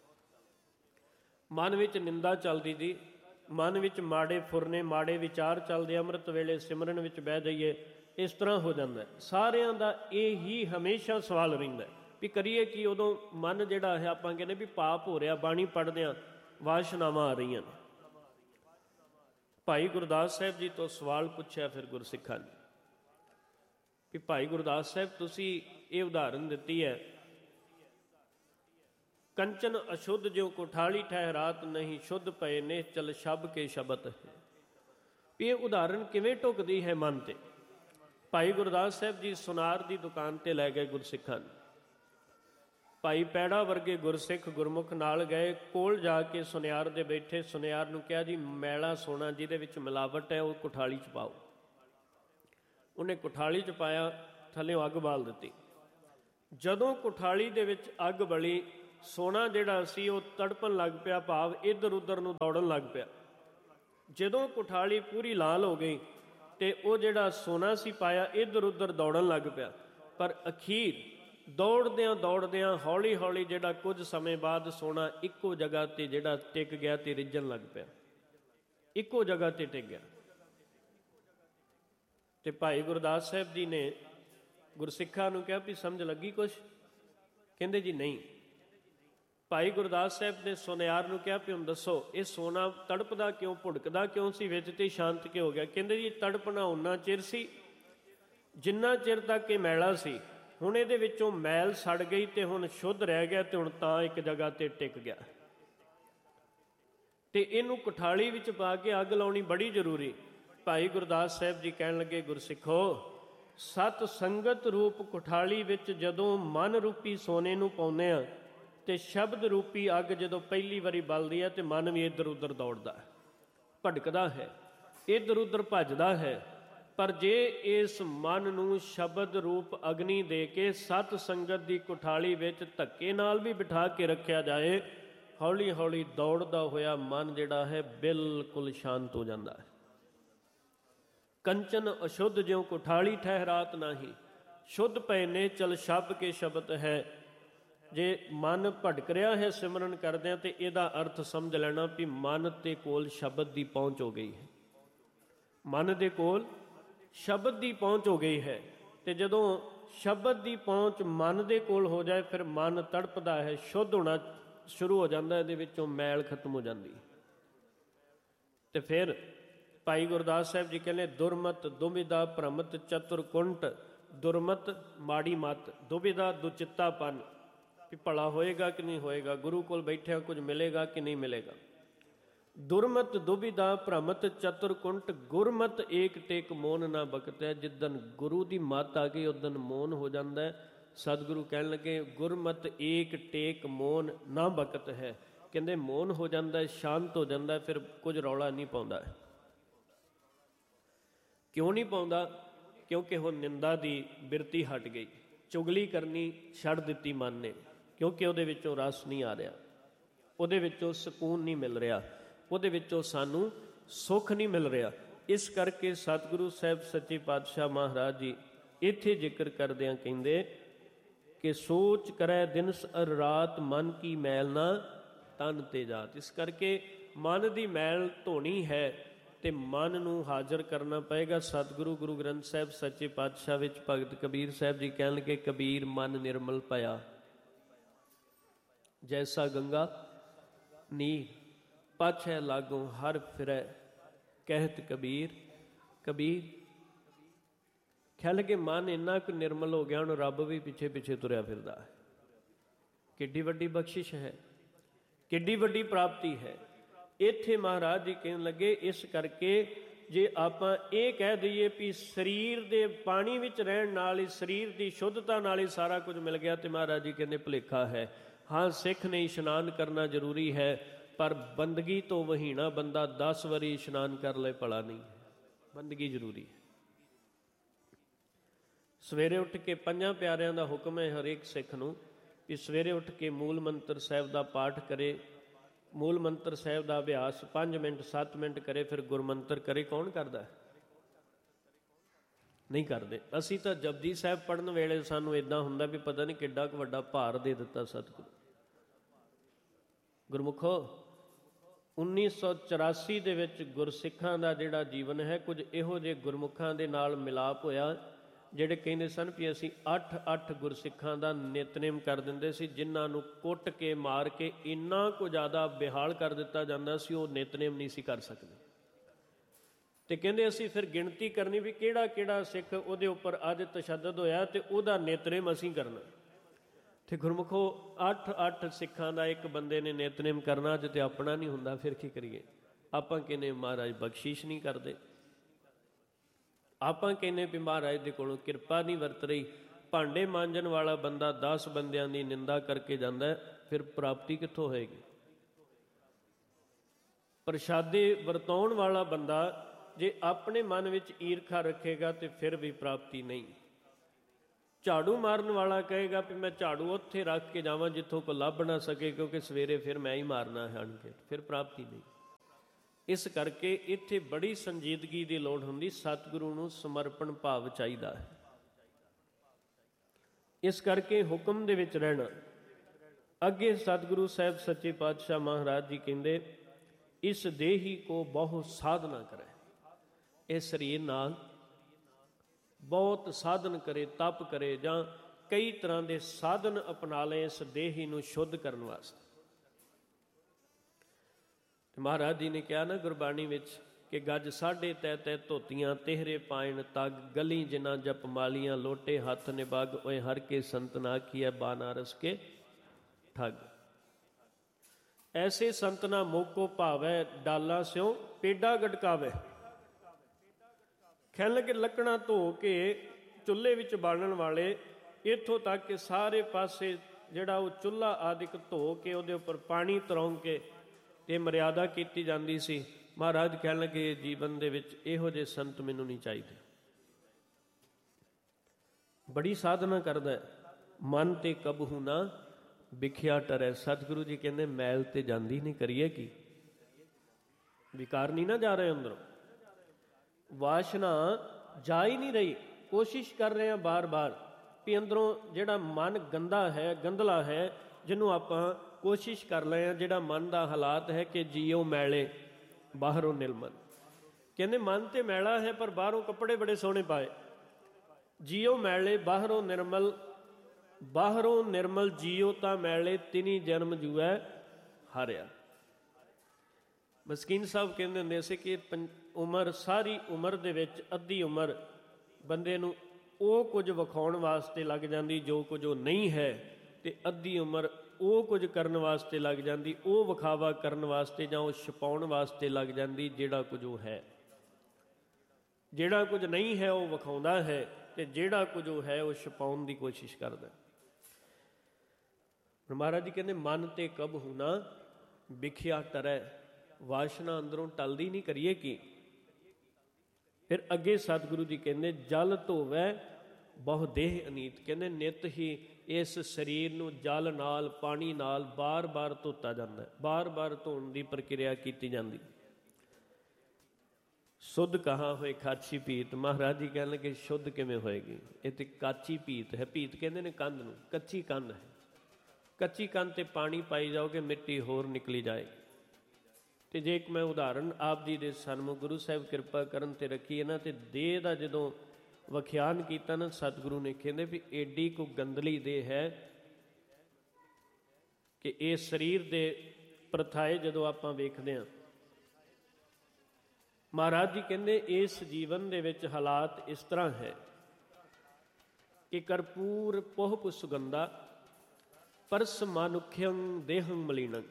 ਮਨ ਵਿੱਚ ਨਿੰਦਾ ਚੱਲਦੀ ਜੀ, ਮਨ ਵਿੱਚ ਮਾੜੇ ਫੁਰਨੇ ਮਾੜੇ ਵਿਚਾਰ ਚੱਲਦੇ। ਅੰਮ੍ਰਿਤ ਵੇਲੇ ਸਿਮਰਨ ਵਿੱਚ ਬਹਿ ਜਾਈਏ, ਇਸ ਤਰ੍ਹਾਂ ਹੋ ਜਾਂਦਾ। ਸਾਰਿਆਂ ਦਾ ਇਹ ਹੀ ਹਮੇਸ਼ਾ ਸਵਾਲ ਰਹਿੰਦਾ ਵੀ ਕਰੀਏ ਕੀ। ਉਦੋਂ ਮਨ ਜਿਹੜਾ ਹੈ ਆਪਾਂ ਕਹਿੰਦੇ ਵੀ ਪਾਪ ਹੋ ਰਿਹਾ, ਬਾਣੀ ਪੜ੍ਹਦੇ ਹਾਂ ਵਾਸ਼ਨਾਵਾਂ ਆ ਰਹੀਆਂ ਨੇ। ਭਾਈ ਗੁਰਦਾਸ ਸਾਹਿਬ ਜੀ ਤੋਂ ਸਵਾਲ ਪੁੱਛਿਆ ਫਿਰ ਗੁਰਸਿੱਖਾਂ ਨੇ ਵੀ ਭਾਈ ਗੁਰਦਾਸ ਸਾਹਿਬ ਤੁਸੀਂ ਇਹ ਉਦਾਹਰਨ ਦਿੱਤੀ ਹੈ ਕੰਚਨ ਅਸ਼ੁੱਧ ਜਿਉ ਕੋਠਾਲੀ ਠਹਿਰਾਤ ਨਹੀਂ, ਸ਼ੁੱਧ ਪਏ ਨੇ ਚਲ ਸ਼ਬ ਕੇ ਸ਼ਬਦ ਹੈ। ਵੀ ਇਹ ਉਦਾਹਰਨ ਕਿਵੇਂ ਢੁਕਦੀ ਹੈ ਮਨ ਤੇ? ਭਾਈ ਗੁਰਦਾਸ ਸਾਹਿਬ ਜੀ ਸੁਨਾਰ ਦੀ ਦੁਕਾਨ ਤੇ ਲੈ ਗਏ ਗੁਰਸਿੱਖਾਂ ਨੂੰ। ਭਾਈ ਪੈੜਾ ਵਰਗੇ ਗੁਰਸਿੱਖ ਗੁਰਮੁਖ ਨਾਲ ਗਏ। ਕੋਲ ਜਾ ਕੇ ਸੁਨਿਆਰ ਦੇ ਬੈਠੇ, ਸੁਨਿਆਰ ਨੂੰ ਕਿਹਾ ਜੀ ਮੈਲਾ ਸੋਨਾ ਜਿਹਦੇ ਵਿੱਚ ਮਿਲਾਵਟ ਹੈ ਉਹ ਕੋਠਾਲੀ 'ਚ ਪਾਓ। ਉਹਨੇ ਕੋਠਾਲੀ 'ਚ ਪਾਇਆ, ਥੱਲਿਓਂ ਅੱਗ ਬਾਲ ਦਿੱਤੀ। ਜਦੋਂ ਕੋਠਾਲੀ ਦੇ ਵਿੱਚ ਅੱਗ ਬਲੀ ਸੋਨਾ ਜਿਹੜਾ ਸੀ ਉਹ ਤੜਪਣ ਲੱਗ ਪਿਆ, ਭਾਵ ਇੱਧਰ ਉੱਧਰ ਨੂੰ ਦੌੜਨ ਲੱਗ ਪਿਆ। ਜਦੋਂ ਕੁਠਾਲੀ ਪੂਰੀ ਲਾਲ ਹੋ ਗਈ ਤੇ ਉਹ ਜਿਹੜਾ ਸੋਨਾ ਸੀ ਪਾਇਆ ਇੱਧਰ ਉੱਧਰ ਦੌੜਨ ਲੱਗ ਪਿਆ। ਪਰ ਅਖੀਰ ਦੌੜਦਿਆਂ ਹੌਲੀ ਹੌਲੀ ਜਿਹੜਾ ਕੁਝ ਸਮੇਂ ਬਾਅਦ ਸੋਨਾ ਇੱਕੋ ਜਗ੍ਹਾ ਤੇ ਜਿਹੜਾ ਟਿਕ ਗਿਆ ਤੇ ਰਿੱਝਣ ਲੱਗ ਪਿਆ, ਇੱਕੋ ਜਗ੍ਹਾ ਤੇ ਟਿਕ ਗਿਆ। ਤੇ ਭਾਈ ਗੁਰਦਾਸ ਸਾਹਿਬ ਜੀ ਨੇ ਗੁਰਸਿੱਖਾਂ ਨੂੰ ਕਿਹਾ ਵੀ ਸਮਝ ਲੱਗੀ ਕੁਛ? ਕਹਿੰਦੇ ਜੀ ਨਹੀਂ। ਭਾਈ ਗੁਰਦਾਸ ਸਾਹਿਬ ਨੇ ਸੁਨਿਆਰ ਨੂੰ ਕਿਹਾ ਵੀ ਹੁਣ ਦੱਸੋ ਇਹ ਸੋਨਾ ਤੜਪਦਾ ਕਿਉਂ, ਭੁੜਕਦਾ ਕਿਉਂ ਸੀ ਵਿੱਚ ਤੇ ਸ਼ਾਂਤ ਕਿਉਂ ਹੋ ਗਿਆ? ਕਹਿੰਦੇ ਜੀ ਤੜਪਣਾ ਉਨਾ ਚਿਰ ਸੀ ਜਿੰਨਾ ਚਿਰ ਤੱਕ ਇਹ ਮੈਲਾ ਸੀ। ਹੁਣ ਇਹਦੇ ਵਿੱਚੋਂ ਮੈਲ ਸੜ ਗਈ ਤੇ ਹੁਣ ਸ਼ੁੱਧ ਰਹਿ ਗਿਆ ਤੇ ਹੁਣ ਤਾਂ ਇੱਕ ਜਗ੍ਹਾ ਤੇ ਟਿਕ ਗਿਆ। ਤੇ ਇਹਨੂੰ ਕੁਠਾਲੀ ਵਿੱਚ ਪਾ ਕੇ ਅੱਗ ਲਾਉਣੀ ਬੜੀ ਜ਼ਰੂਰੀ। ਭਾਈ ਗੁਰਦਾਸ ਸਾਹਿਬ ਜੀ ਕਹਿਣ ਲੱਗੇ, ਗੁਰਸਿੱਖੋ, ਸਤ ਸੰਗਤ ਰੂਪ ਕੁਠਾਲੀ ਵਿੱਚ ਜਦੋਂ ਮਨ ਰੂਪੀ ਸੋਨੇ ਨੂੰ ਪਾਉਂਦੇ ਆ ਤੇ ਸ਼ਬਦ ਰੂਪੀ ਅੱਗ ਜਦੋਂ ਪਹਿਲੀ ਵਾਰੀ ਬਲਦੀ ਹੈ ਤੇ ਮਨ ਵੀ ਇੱਧਰ ਉੱਧਰ ਦੌੜਦਾ ਹੈ, ਭਟਕਦਾ ਹੈ, ਇੱਧਰ ਉੱਧਰ ਭੱਜਦਾ ਹੈ। ਪਰ ਜੇ ਇਸ ਮਨ ਨੂੰ ਸ਼ਬਦ ਰੂਪ ਅਗਨੀ ਦੇ ਕੇ ਸਤ ਸੰਗਤ ਦੀ ਕੁਠਾਲੀ ਵਿੱਚ ਧੱਕੇ ਨਾਲ ਵੀ ਬਿਠਾ ਕੇ ਰੱਖਿਆ ਜਾਏ, ਹੌਲੀ ਹੌਲੀ ਦੌੜਦਾ ਹੋਇਆ ਮਨ ਜਿਹੜਾ ਹੈ ਬਿਲਕੁਲ ਸ਼ਾਂਤ ਹੋ ਜਾਂਦਾ ਹੈ। ਕੰਚਨ ਅਸ਼ੁੱਧ ਜਿਉ ਕੁਠਾਲੀ ਠਹਿਰਾਤ ਨਾਹੀ, ਸ਼ੁੱਧ ਪਏ ਨੇ ਚਲ ਸ਼ਬ ਕੇ ਸ਼ਬਦ ਹੈ। ਜੇ ਮਨ ਭਟਕ ਰਿਹਾ ਹੈ ਸਿਮਰਨ ਕਰਦਿਆਂ ਤੇ ਇਹਦਾ ਅਰਥ ਸਮਝ ਲੈਣਾ ਵੀ ਮਨ ਦੇ ਕੋਲ ਸ਼ਬਦ ਦੀ ਪਹੁੰਚ ਹੋ ਗਈ ਹੈ, ਮਨ ਦੇ ਕੋਲ ਸ਼ਬਦ ਦੀ ਪਹੁੰਚ ਹੋ ਗਈ ਹੈ। ਤੇ ਜਦੋਂ ਸ਼ਬਦ ਦੀ ਪਹੁੰਚ ਮਨ ਦੇ ਕੋਲ ਹੋ ਜਾਏ ਫਿਰ ਮਨ ਤੜਪਦਾ ਹੈ, ਸ਼ੁੱਧ ਹੋਣਾ ਸ਼ੁਰੂ ਹੋ ਜਾਂਦਾ, ਇਹਦੇ ਵਿੱਚੋਂ ਮੈਲ ਖਤਮ ਹੋ ਜਾਂਦੀ। ਤੇ ਫਿਰ ਭਾਈ ਗੁਰਦਾਸ ਸਾਹਿਬ ਜੀ ਕਹਿੰਦੇ, ਦੁਰਮਤ ਦੁਬਿਧਾ ਭ੍ਰਮਤ ਚਤੁਰ ਕੁੰਟ, ਦੁਰਮਤ ਮਾੜੀ ਮੱਤ, ਦੁਬਿਧਾ ਦੁਚਿੱਤਾਪਨ, ਵੀ ਭਲਾ ਹੋਏਗਾ ਕਿ ਨਹੀਂ ਹੋਏਗਾ, ਗੁਰੂ ਕੋਲ ਬੈਠਿਆਂ ਕੁਝ ਮਿਲੇਗਾ ਕਿ ਨਹੀਂ ਮਿਲੇਗਾ। ਦੁਰਮਤ ਦੁਬਿਧਾ ਭ੍ਰਮਤ ਚਤੁਰ ਕੁੰਟ, ਗੁਰਮਤ ਏਕ ਟੇਕ ਮੋਨ ਨਾ ਬਕਤ ਹੈ। ਜਿੱਦਣ ਗੁਰੂ ਦੀ ਮੱਤ ਆ ਗਈ ਉਦਣ ਮੋਨ ਹੋ ਜਾਂਦਾ ਹੈ। ਸਤਿਗੁਰੂ ਕਹਿਣ ਲੱਗੇ, ਗੁਰਮਤ ਏਕ ਟੇਕ ਮੋਨ ਨਾ ਬਕਤ ਹੈ। ਕਹਿੰਦੇ ਮੋਨ ਹੋ ਜਾਂਦਾ, ਸ਼ਾਂਤ ਹੋ ਜਾਂਦਾ, ਫਿਰ ਕੁਝ ਰੌਲਾ ਨਹੀਂ ਪਾਉਂਦਾ। ਕਿਉਂ ਨਹੀਂ ਪਾਉਂਦਾ? ਕਿਉਂਕਿ ਹੁਣ ਨਿੰਦਾ ਦੀ ਬਿਰਤੀ ਹਟ ਗਈ, ਚੁਗਲੀ ਕਰਨੀ ਛੱਡ ਦਿੱਤੀ ਮਨ ਨੇ, ਕਿਉਂਕਿ ਉਹਦੇ ਵਿੱਚੋਂ ਰਸ ਨਹੀਂ ਆ ਰਿਹਾ, ਉਹਦੇ ਵਿੱਚੋਂ ਸਕੂਨ ਨਹੀਂ ਮਿਲ ਰਿਹਾ, ਉਹਦੇ ਵਿੱਚੋਂ ਸਾਨੂੰ ਸੁੱਖ ਨਹੀਂ ਮਿਲ ਰਿਹਾ। ਇਸ ਕਰਕੇ ਸਤਿਗੁਰੂ ਸਾਹਿਬ ਸੱਚੇ ਪਾਤਸ਼ਾਹ ਮਹਾਰਾਜ ਜੀ ਇੱਥੇ ਜ਼ਿਕਰ ਕਰਦਿਆਂ ਕਹਿੰਦੇ ਕਿ ਸੋਚ ਕਰੈ ਦਿਨਸ ਅਰ ਰਾਤ, ਮਨ ਕੀ ਮੈਲ ਨਾ ਤਨ ਤੇ ਜਾਤ। ਇਸ ਕਰਕੇ ਮਨ ਦੀ ਮੈਲ ਧੋਣੀ ਹੈ ਤੇ ਮਨ ਨੂੰ ਹਾਜ਼ਰ ਕਰਨਾ ਪਏਗਾ ਸਤਿਗੁਰੂ ਗੁਰੂ ਗ੍ਰੰਥ ਸਾਹਿਬ ਸੱਚੇ ਪਾਤਸ਼ਾਹ ਵਿੱਚ। ਭਗਤ ਕਬੀਰ ਸਾਹਿਬ ਜੀ ਕਹਿਣ ਲੱਗੇ, ਕਬੀਰ ਮਨ ਨਿਰਮਲ ਭਇਆ, ਜੈਸਾ ਗੰਗਾ ਨੀਰ, ਪਾਛੈ ਲਾਗੋਂ ਹਰ ਫਿਰੈ, ਕਹਿਤ ਕਬੀਰ। ਕਬੀਰ ਕਹਿ ਲਗੇ ਮਨ ਇੰਨਾ ਕੁ ਨਿਰਮਲ ਹੋ ਗਿਆ, ਹੁਣ ਰੱਬ ਵੀ ਪਿੱਛੇ ਪਿੱਛੇ ਤੁਰਿਆ ਫਿਰਦਾ ਹੈ। ਕਿੱਡੀ ਵੱਡੀ ਬਖਸ਼ਿਸ਼ ਹੈ, ਕਿੱਡੀ ਵੱਡੀ ਪ੍ਰਾਪਤੀ ਹੈ। ਇੱਥੇ ਮਹਾਰਾਜ ਜੀ ਕਹਿਣ ਲੱਗੇ, ਇਸ ਕਰਕੇ ਜੇ ਆਪਾਂ ਇਹ ਕਹਿ ਦਈਏ ਵੀ ਸਰੀਰ ਦੇ ਪਾਣੀ ਵਿੱਚ ਰਹਿਣ ਨਾਲ ਹੀ, ਸਰੀਰ ਦੀ ਸ਼ੁੱਧਤਾ ਨਾਲ ਹੀ ਸਾਰਾ ਕੁਝ ਮਿਲ ਗਿਆ, ਤੇ ਮਹਾਰਾਜ ਜੀ ਕਹਿੰਦੇ ਭੁਲੇਖਾ ਹੈ। ਹਾਂ, ਸਿੱਖ ਨੇ ਇਸ਼ਨਾਨ ਕਰਨਾ ਜ਼ਰੂਰੀ ਹੈ, ਪਰ ਬੰਦਗੀ ਤੋਂ ਵਹੀਣਾ ਬੰਦਾ 10 ਵਾਰੀ ਇਸ਼ਨਾਨ ਕਰ ਲਏ ਭਲਾ ਨਹੀਂ, ਬੰਦਗੀ ਜ਼ਰੂਰੀ ਹੈ। ਸਵੇਰੇ ਉੱਠ ਕੇ 5 ਪਿਆਰਿਆਂ ਦਾ ਹੁਕਮ ਹੈ ਹਰੇਕ ਸਿੱਖ ਨੂੰ ਕਿ ਸਵੇਰੇ ਉੱਠ ਕੇ ਮੂਲ ਮੰਤਰ ਸਾਹਿਬ ਦਾ ਪਾਠ ਕਰੇ, ਮੂਲ ਮੰਤਰ ਸਾਹਿਬ ਦਾ ਅਭਿਆਸ 5 ਮਿੰਟ 7 ਮਿੰਟ ਕਰੇ, ਫਿਰ ਗੁਰਮੰਤਰ ਕਰੇ। ਕੌਣ ਕਰਦਾ? ਨਹੀਂ ਕਰਦੇ। ਅਸੀਂ ਤਾਂ ਜਪਜੀ ਸਾਹਿਬ ਪੜ੍ਹਨ ਵੇਲੇ ਸਾਨੂੰ ਇੱਦਾਂ ਹੁੰਦਾ ਵੀ ਪਤਾ ਨਹੀਂ ਕਿੱਡਾ ਕੁ ਵੱਡਾ ਭਾਰ ਦੇ ਦਿੱਤਾ ਸਤਿਗੁਰੂ। ਗੁਰਮੁਖੋ, 1984 ਦੇ ਵਿੱਚ ਗੁਰਸਿੱਖਾਂ ਦਾ ਜਿਹੜਾ ਜੀਵਨ ਹੈ, ਕੁਝ ਇਹੋ ਜਿਹੇ ਗੁਰਮੁਖਾਂ ਦੇ ਨਾਲ ਮਿਲਾਪ ਹੋਇਆ ਜਿਹੜੇ ਕਹਿੰਦੇ ਸਨ ਵੀ ਅਸੀਂ 8 ਗੁਰਸਿੱਖਾਂ ਦਾ ਨਿਤਨੇਮ ਕਰ ਦਿੰਦੇ ਸੀ, ਜਿਨ੍ਹਾਂ ਨੂੰ ਕੁੱਟ ਕੇ ਮਾਰ ਕੇ ਇੰਨਾ ਕੁ ਜ਼ਿਆਦਾ ਬਿਹਾਲ ਕਰ ਦਿੱਤਾ ਜਾਂਦਾ ਸੀ, ਉਹ ਨਿਤਨੇਮ ਨਹੀਂ ਸੀ ਕਰ ਸਕਦੇ। ਤੇ ਕਹਿੰਦੇ ਅਸੀਂ ਫਿਰ ਗਿਣਤੀ ਕਰਨੀ ਵੀ ਕਿਹੜਾ ਕਿਹੜਾ ਸਿੱਖ ਉਹਦੇ ਉੱਪਰ ਅੱਜ ਤਸ਼ੱਦਦ ਹੋਇਆ ਤੇ ਉਹਦਾ ਨਿਤਨੇਮ ਅਸੀਂ ਕਰਨਾ। ਤੇ ਗੁਰਮੁਖੋ, 8 ਸਿੱਖਾਂ ਦਾ ਇੱਕ ਬੰਦੇ ਨੇ ਨਿਤਨੇਮ ਕਰਨਾ, ਅੱਜ ਤੇ ਆਪਣਾ ਨਹੀਂ ਹੁੰਦਾ, ਫਿਰ ਕੀ ਕਰੀਏ? ਆਪਾਂ ਕਹਿੰਦੇ ਮਹਾਰਾਜ ਬਖਸ਼ਿਸ਼ ਨਹੀਂ ਕਰਦੇ, ਆਪਾਂ ਕਹਿੰਦੇ ਵੀ ਮਹਾਰਾਜ ਦੇ ਕੋਲੋਂ ਕਿਰਪਾ ਨਹੀਂ ਵਰਤ ਰਹੀ। ਭਾਂਡੇ ਮਾਂਜਣ ਵਾਲਾ ਬੰਦਾ 10 ਬੰਦਿਆਂ ਦੀ ਨਿੰਦਾ ਕਰਕੇ ਜਾਂਦਾ, ਫਿਰ ਪ੍ਰਾਪਤੀ ਕਿੱਥੋਂ ਹੋਏਗੀ? ਪ੍ਰਸ਼ਾਦੇ ਵਰਤਾਉਣ ਵਾਲਾ ਬੰਦਾ ਜੇ ਆਪਣੇ ਮਨ ਵਿੱਚ ਈਰਖਾ ਰੱਖੇਗਾ ਤੇ ਫਿਰ ਵੀ ਪ੍ਰਾਪਤੀ ਨਹੀਂ। ਝਾੜੂ ਮਾਰਨ ਵਾਲਾ ਕਹੇਗਾ ਵੀ ਮੈਂ ਝਾੜੂ ਉੱਥੇ ਰੱਖ ਕੇ ਜਾਵਾਂ ਜਿੱਥੋਂ ਕੋਈ ਲੱਭ ਨਾ ਸਕੇ, ਕਿਉਂਕਿ ਸਵੇਰੇ ਫਿਰ ਮੈਂ ਹੀ ਮਾਰਨਾ ਹੈ ਆਣ ਕੇ, ਫਿਰ ਪ੍ਰਾਪਤੀ ਨਹੀਂ। ਇਸ ਕਰਕੇ ਇੱਥੇ ਬੜੀ ਸੰਜੀਦਗੀ ਦੀ ਲੋੜ ਹੁੰਦੀ, ਸਤਿਗੁਰੂ ਨੂੰ ਸਮਰਪਣ ਭਾਵ ਚਾਹੀਦਾ ਹੈ। ਇਸ ਕਰਕੇ ਹੁਕਮ ਦੇ ਵਿੱਚ ਰਹਿਣਾ। ਅੱਗੇ ਸਤਿਗੁਰੂ ਸਾਹਿਬ ਸੱਚੇ ਪਾਤਸ਼ਾਹ ਮਹਾਰਾਜ ਜੀ ਕਹਿੰਦੇ, ਇਸ ਦੇਹੀ ਕੋ ਬਹੁਤ ਸਾਧਨਾ ਕਰੇ। ਇਹ ਸਰੀਰ ਨਾਲ ਬਹੁਤ ਸਾਧਨ ਕਰੇ, ਤਪ ਕਰੇ, ਜਾਂ ਕਈ ਤਰ੍ਹਾਂ ਦੇ ਸਾਧਨ ਅਪਣਾ ਲਏ ਇਸ ਦੇਹੀ ਨੂੰ ਸ਼ੁੱਧ ਕਰਨ ਵਾਸਤੇ। ਮਹਾਰਾਜ ਜੀ ਨੇ ਕਿਹਾ ਨਾ ਗੁਰਬਾਣੀ ਵਿੱਚ ਕਿ ਗੱਜ ਸਾਢੇ ਤੈ ਤੈ ਧੋਤੀਆਂ ਤੇਹਰੇ ਪਾਇਣ ਤਗ, ਗਲੀ ਜਿਨਾ ਜਪ ਮਾਲੀਆਂ ਲੋਟੇ ਹੱਥ ਨਿਬਗ, ਓਏ ਹਰ ਕੇ ਸੰਤ ਨਾ ਕੀਐ ਬਾਨਾਰਸ ਕੇ ਠੱਗ। ਐਸੇ ਸੰਤ ਨਾ ਮੋਕੋ ਭਾਵੈ, ਡਾਲਾ ਸਿਉ ਪੇਡਾ ਗਟਕਾਵੇ। ਖਿਲ ਕੇ ਲੱਕੜਾਂ ਧੋ ਕੇ ਚੁੱਲ੍ਹੇ ਵਿੱਚ ਬਾਲਣ ਵਾਲੇ, ਇੱਥੋਂ ਤੱਕ ਕਿ ਸਾਰੇ ਪਾਸੇ ਜਿਹੜਾ ਉਹ ਚੁੱਲ੍ਹਾ ਆਦਿਕ ਧੋ ਕੇ ਉਹਦੇ ਉੱਪਰ ਪਾਣੀ ਤਰੋਂ ਕੇ ਤੇ ਮਰਿਆਦਾ ਕੀਤੀ ਜਾਂਦੀ ਸੀ। ਮਹਾਰਾਜ ਕਹਿਣ ਲੱਗੇ ਜੀਵਨ ਦੇ ਵਿੱਚ ਇਹੋ ਜਿਹੇ ਸੰਤ ਮੈਨੂੰ ਨਹੀਂ ਚਾਹੀਦੇ। ਬੜੀ ਸਾਧਨਾ ਕਰਦਾ, ਮਨ ਤੇ ਕਬਹੂ ਨਾ ਵਿਖਿਆ ਟਰੈ। ਸਤਿਗੁਰੂ ਜੀ ਕਹਿੰਦੇ ਮੈਲ ਤੇ ਜਾਂਦੀ ਨਹੀਂ, ਕਰੀਏ ਕੀ? ਵਿਕਾਰ ਨਹੀਂ ਨਾ ਜਾ ਰਹੇ ਅੰਦਰੋਂ, ਵਾਸ਼ਨਾ ਜਾ ਹੀ ਨਹੀਂ ਰਹੀ। ਕੋਸ਼ਿਸ਼ ਕਰ ਰਹੇ ਹਾਂ ਬਾਰ-ਬਾਰ ਵੀ ਅੰਦਰੋਂ ਜਿਹੜਾ ਮਨ ਗੰਦਾ ਹੈ, ਗੰਦਲਾ ਹੈ, ਜਿਹਨੂੰ ਆਪਾਂ ਕੋਸ਼ਿਸ਼ ਕਰ ਲਏ ਹਾਂ, ਜਿਹੜਾ ਮਨ ਦਾ ਹਾਲਾਤ ਹੈ ਕਿ ਜੀਓ ਮੈਲੇ ਬਾਹਰੋਂ ਨਿਰਮਲ। ਕਹਿੰਦੇ ਮਨ ਤੇ ਮੈਲਾ ਹੈ ਪਰ ਬਾਹਰੋਂ ਕੱਪੜੇ ਬੜੇ ਸੋਹਣੇ ਪਾਏ। ਜੀਓ ਮੈਲੇ ਬਾਹਰੋਂ ਨਿਰਮਲ, ਬਾਹਰੋਂ ਨਿਰਮਲ ਜੀਓ ਤਾਂ ਮੈਲੇ, ਤਿਨੀ ਜਨਮ ਜੂਐ ਹਾਰਿਆ। ਮਸਕੀਨ ਸਾਹਿਬ ਕਹਿੰਦੇ ਹੁੰਦੇ ਸੀ ਕਿ ਉਮਰ, ਸਾਰੀ ਉਮਰ ਦੇ ਵਿੱਚ ਅੱਧੀ ਉਮਰ ਬੰਦੇ ਨੂੰ ਉਹ ਕੁਝ ਵਿਖਾਉਣ ਵਾਸਤੇ ਲੱਗ ਜਾਂਦੀ ਜੋ ਕੁਝ ਉਹ ਨਹੀਂ ਹੈ, ਤੇ ਅੱਧੀ ਉਮਰ ਉਹ ਕੁਝ ਕਰਨ ਵਾਸਤੇ ਲੱਗ ਜਾਂਦੀ, ਉਹ ਵਿਖਾਵਾ ਕਰਨ ਵਾਸਤੇ ਜਾਂ ਉਹ ਛਪਾਉਣ ਵਾਸਤੇ ਲੱਗ ਜਾਂਦੀ ਜਿਹੜਾ ਕੁਝ ਉਹ ਹੈ। ਜਿਹੜਾ ਕੁਝ ਨਹੀਂ ਹੈ ਉਹ ਵਿਖਾਉਂਦਾ ਹੈ, ਤੇ ਜਿਹੜਾ ਕੁਝ ਉਹ ਹੈ ਉਹ ਛਪਾਉਣ ਦੀ ਕੋਸ਼ਿਸ਼ ਕਰਦਾ। ਮਹਾਰਾਜ ਜੀ ਕਹਿੰਦੇ ਮਨ ਤੇ ਕਬਹੂ ਨਾ ਵਿਖਿਆ ਟਰੈ। ਵਾਸ਼ਨਾ ਅੰਦਰੋਂ ਟਲਦੀ ਨਹੀਂ, ਕਰੀਏ ਕੀ? ਫਿਰ ਅੱਗੇ ਸਤਿਗੁਰੂ ਜੀ ਕਹਿੰਦੇ ਜਲ ਧੋਵੈ ਬਹੁ ਦੇਹ ਅਨੀਤ। ਕਹਿੰਦੇ ਨਿੱਤ ਹੀ ਇਸ ਸਰੀਰ ਨੂੰ ਜਲ ਨਾਲ, ਪਾਣੀ ਨਾਲ ਬਾਰ-ਬਾਰ ਧੋਤਾ ਜਾਂਦਾ, ਬਾਰ-ਬਾਰ ਧੋਣ ਦੀ ਪ੍ਰਕਿਰਿਆ ਕੀਤੀ ਜਾਂਦੀ। ਸ਼ੁੱਧ ਕਹਾਂ ਹੋਏ ਕਾਚੀ ਪੀਤ। ਮਹਾਰਾਜ ਜੀ ਕਹਿਣ ਲੱਗੇ ਸ਼ੁੱਧ ਕਿਵੇਂ ਹੋਏਗੀ? ਇਹ ਤੇ ਕਾਚੀ ਪੀਤ ਹੈ। ਪੀਤ ਕਹਿੰਦੇ ਨੇ ਕੰਧ ਨੂੰ, ਕੱਚੀ ਕੰਧ ਹੈ। ਕੱਚੀ ਕੰਧ ਤੇ ਪਾਣੀ ਪਾਈ ਜਾਓਗੇ ਮਿੱਟੀ ਹੋਰ ਨਿਕਲੀ ਜਾਏਗੀ। ਤੇ ਜੇ ਇੱਕ ਮੈਂ ਉਦਾਹਰਨ ਆਪ ਜੀ ਦੇ ਸਨਮੁਖ ਗੁਰੂ ਸਾਹਿਬ ਕਿਰਪਾ ਕਰਨ ਤੇ ਰੱਖੀ ਹੈ ਨਾ, ਤੇ ਦੇਹ ਦਾ ਜਦੋਂ ਵਿਖਿਆਨ ਕੀਤਾ ਨਾ ਸਤਿਗੁਰੂ ਨੇ, ਕਹਿੰਦੇ ਵੀ ਏਡੀ ਕੋ ਗੰਦਲੀ ਦੇਹ ਹੈ ਕਿ ਇਹ ਸਰੀਰ ਦੇ ਪ੍ਰਥਾਏ ਜਦੋਂ ਆਪਾਂ ਵੇਖਦੇ ਹਾਂ, ਮਹਾਰਾਜ ਜੀ ਕਹਿੰਦੇ ਇਸ ਜੀਵਨ ਦੇ ਵਿੱਚ ਹਾਲਾਤ ਇਸ ਤਰ੍ਹਾਂ ਹੈ ਕਿ ਕਰਪੂਰ ਪੋਹਪ ਸੁਗੰਧਾ ਪਰਸ ਮਾਨੁਖਯੰ ਦੇਹੰ ਮਲੀਨੰ।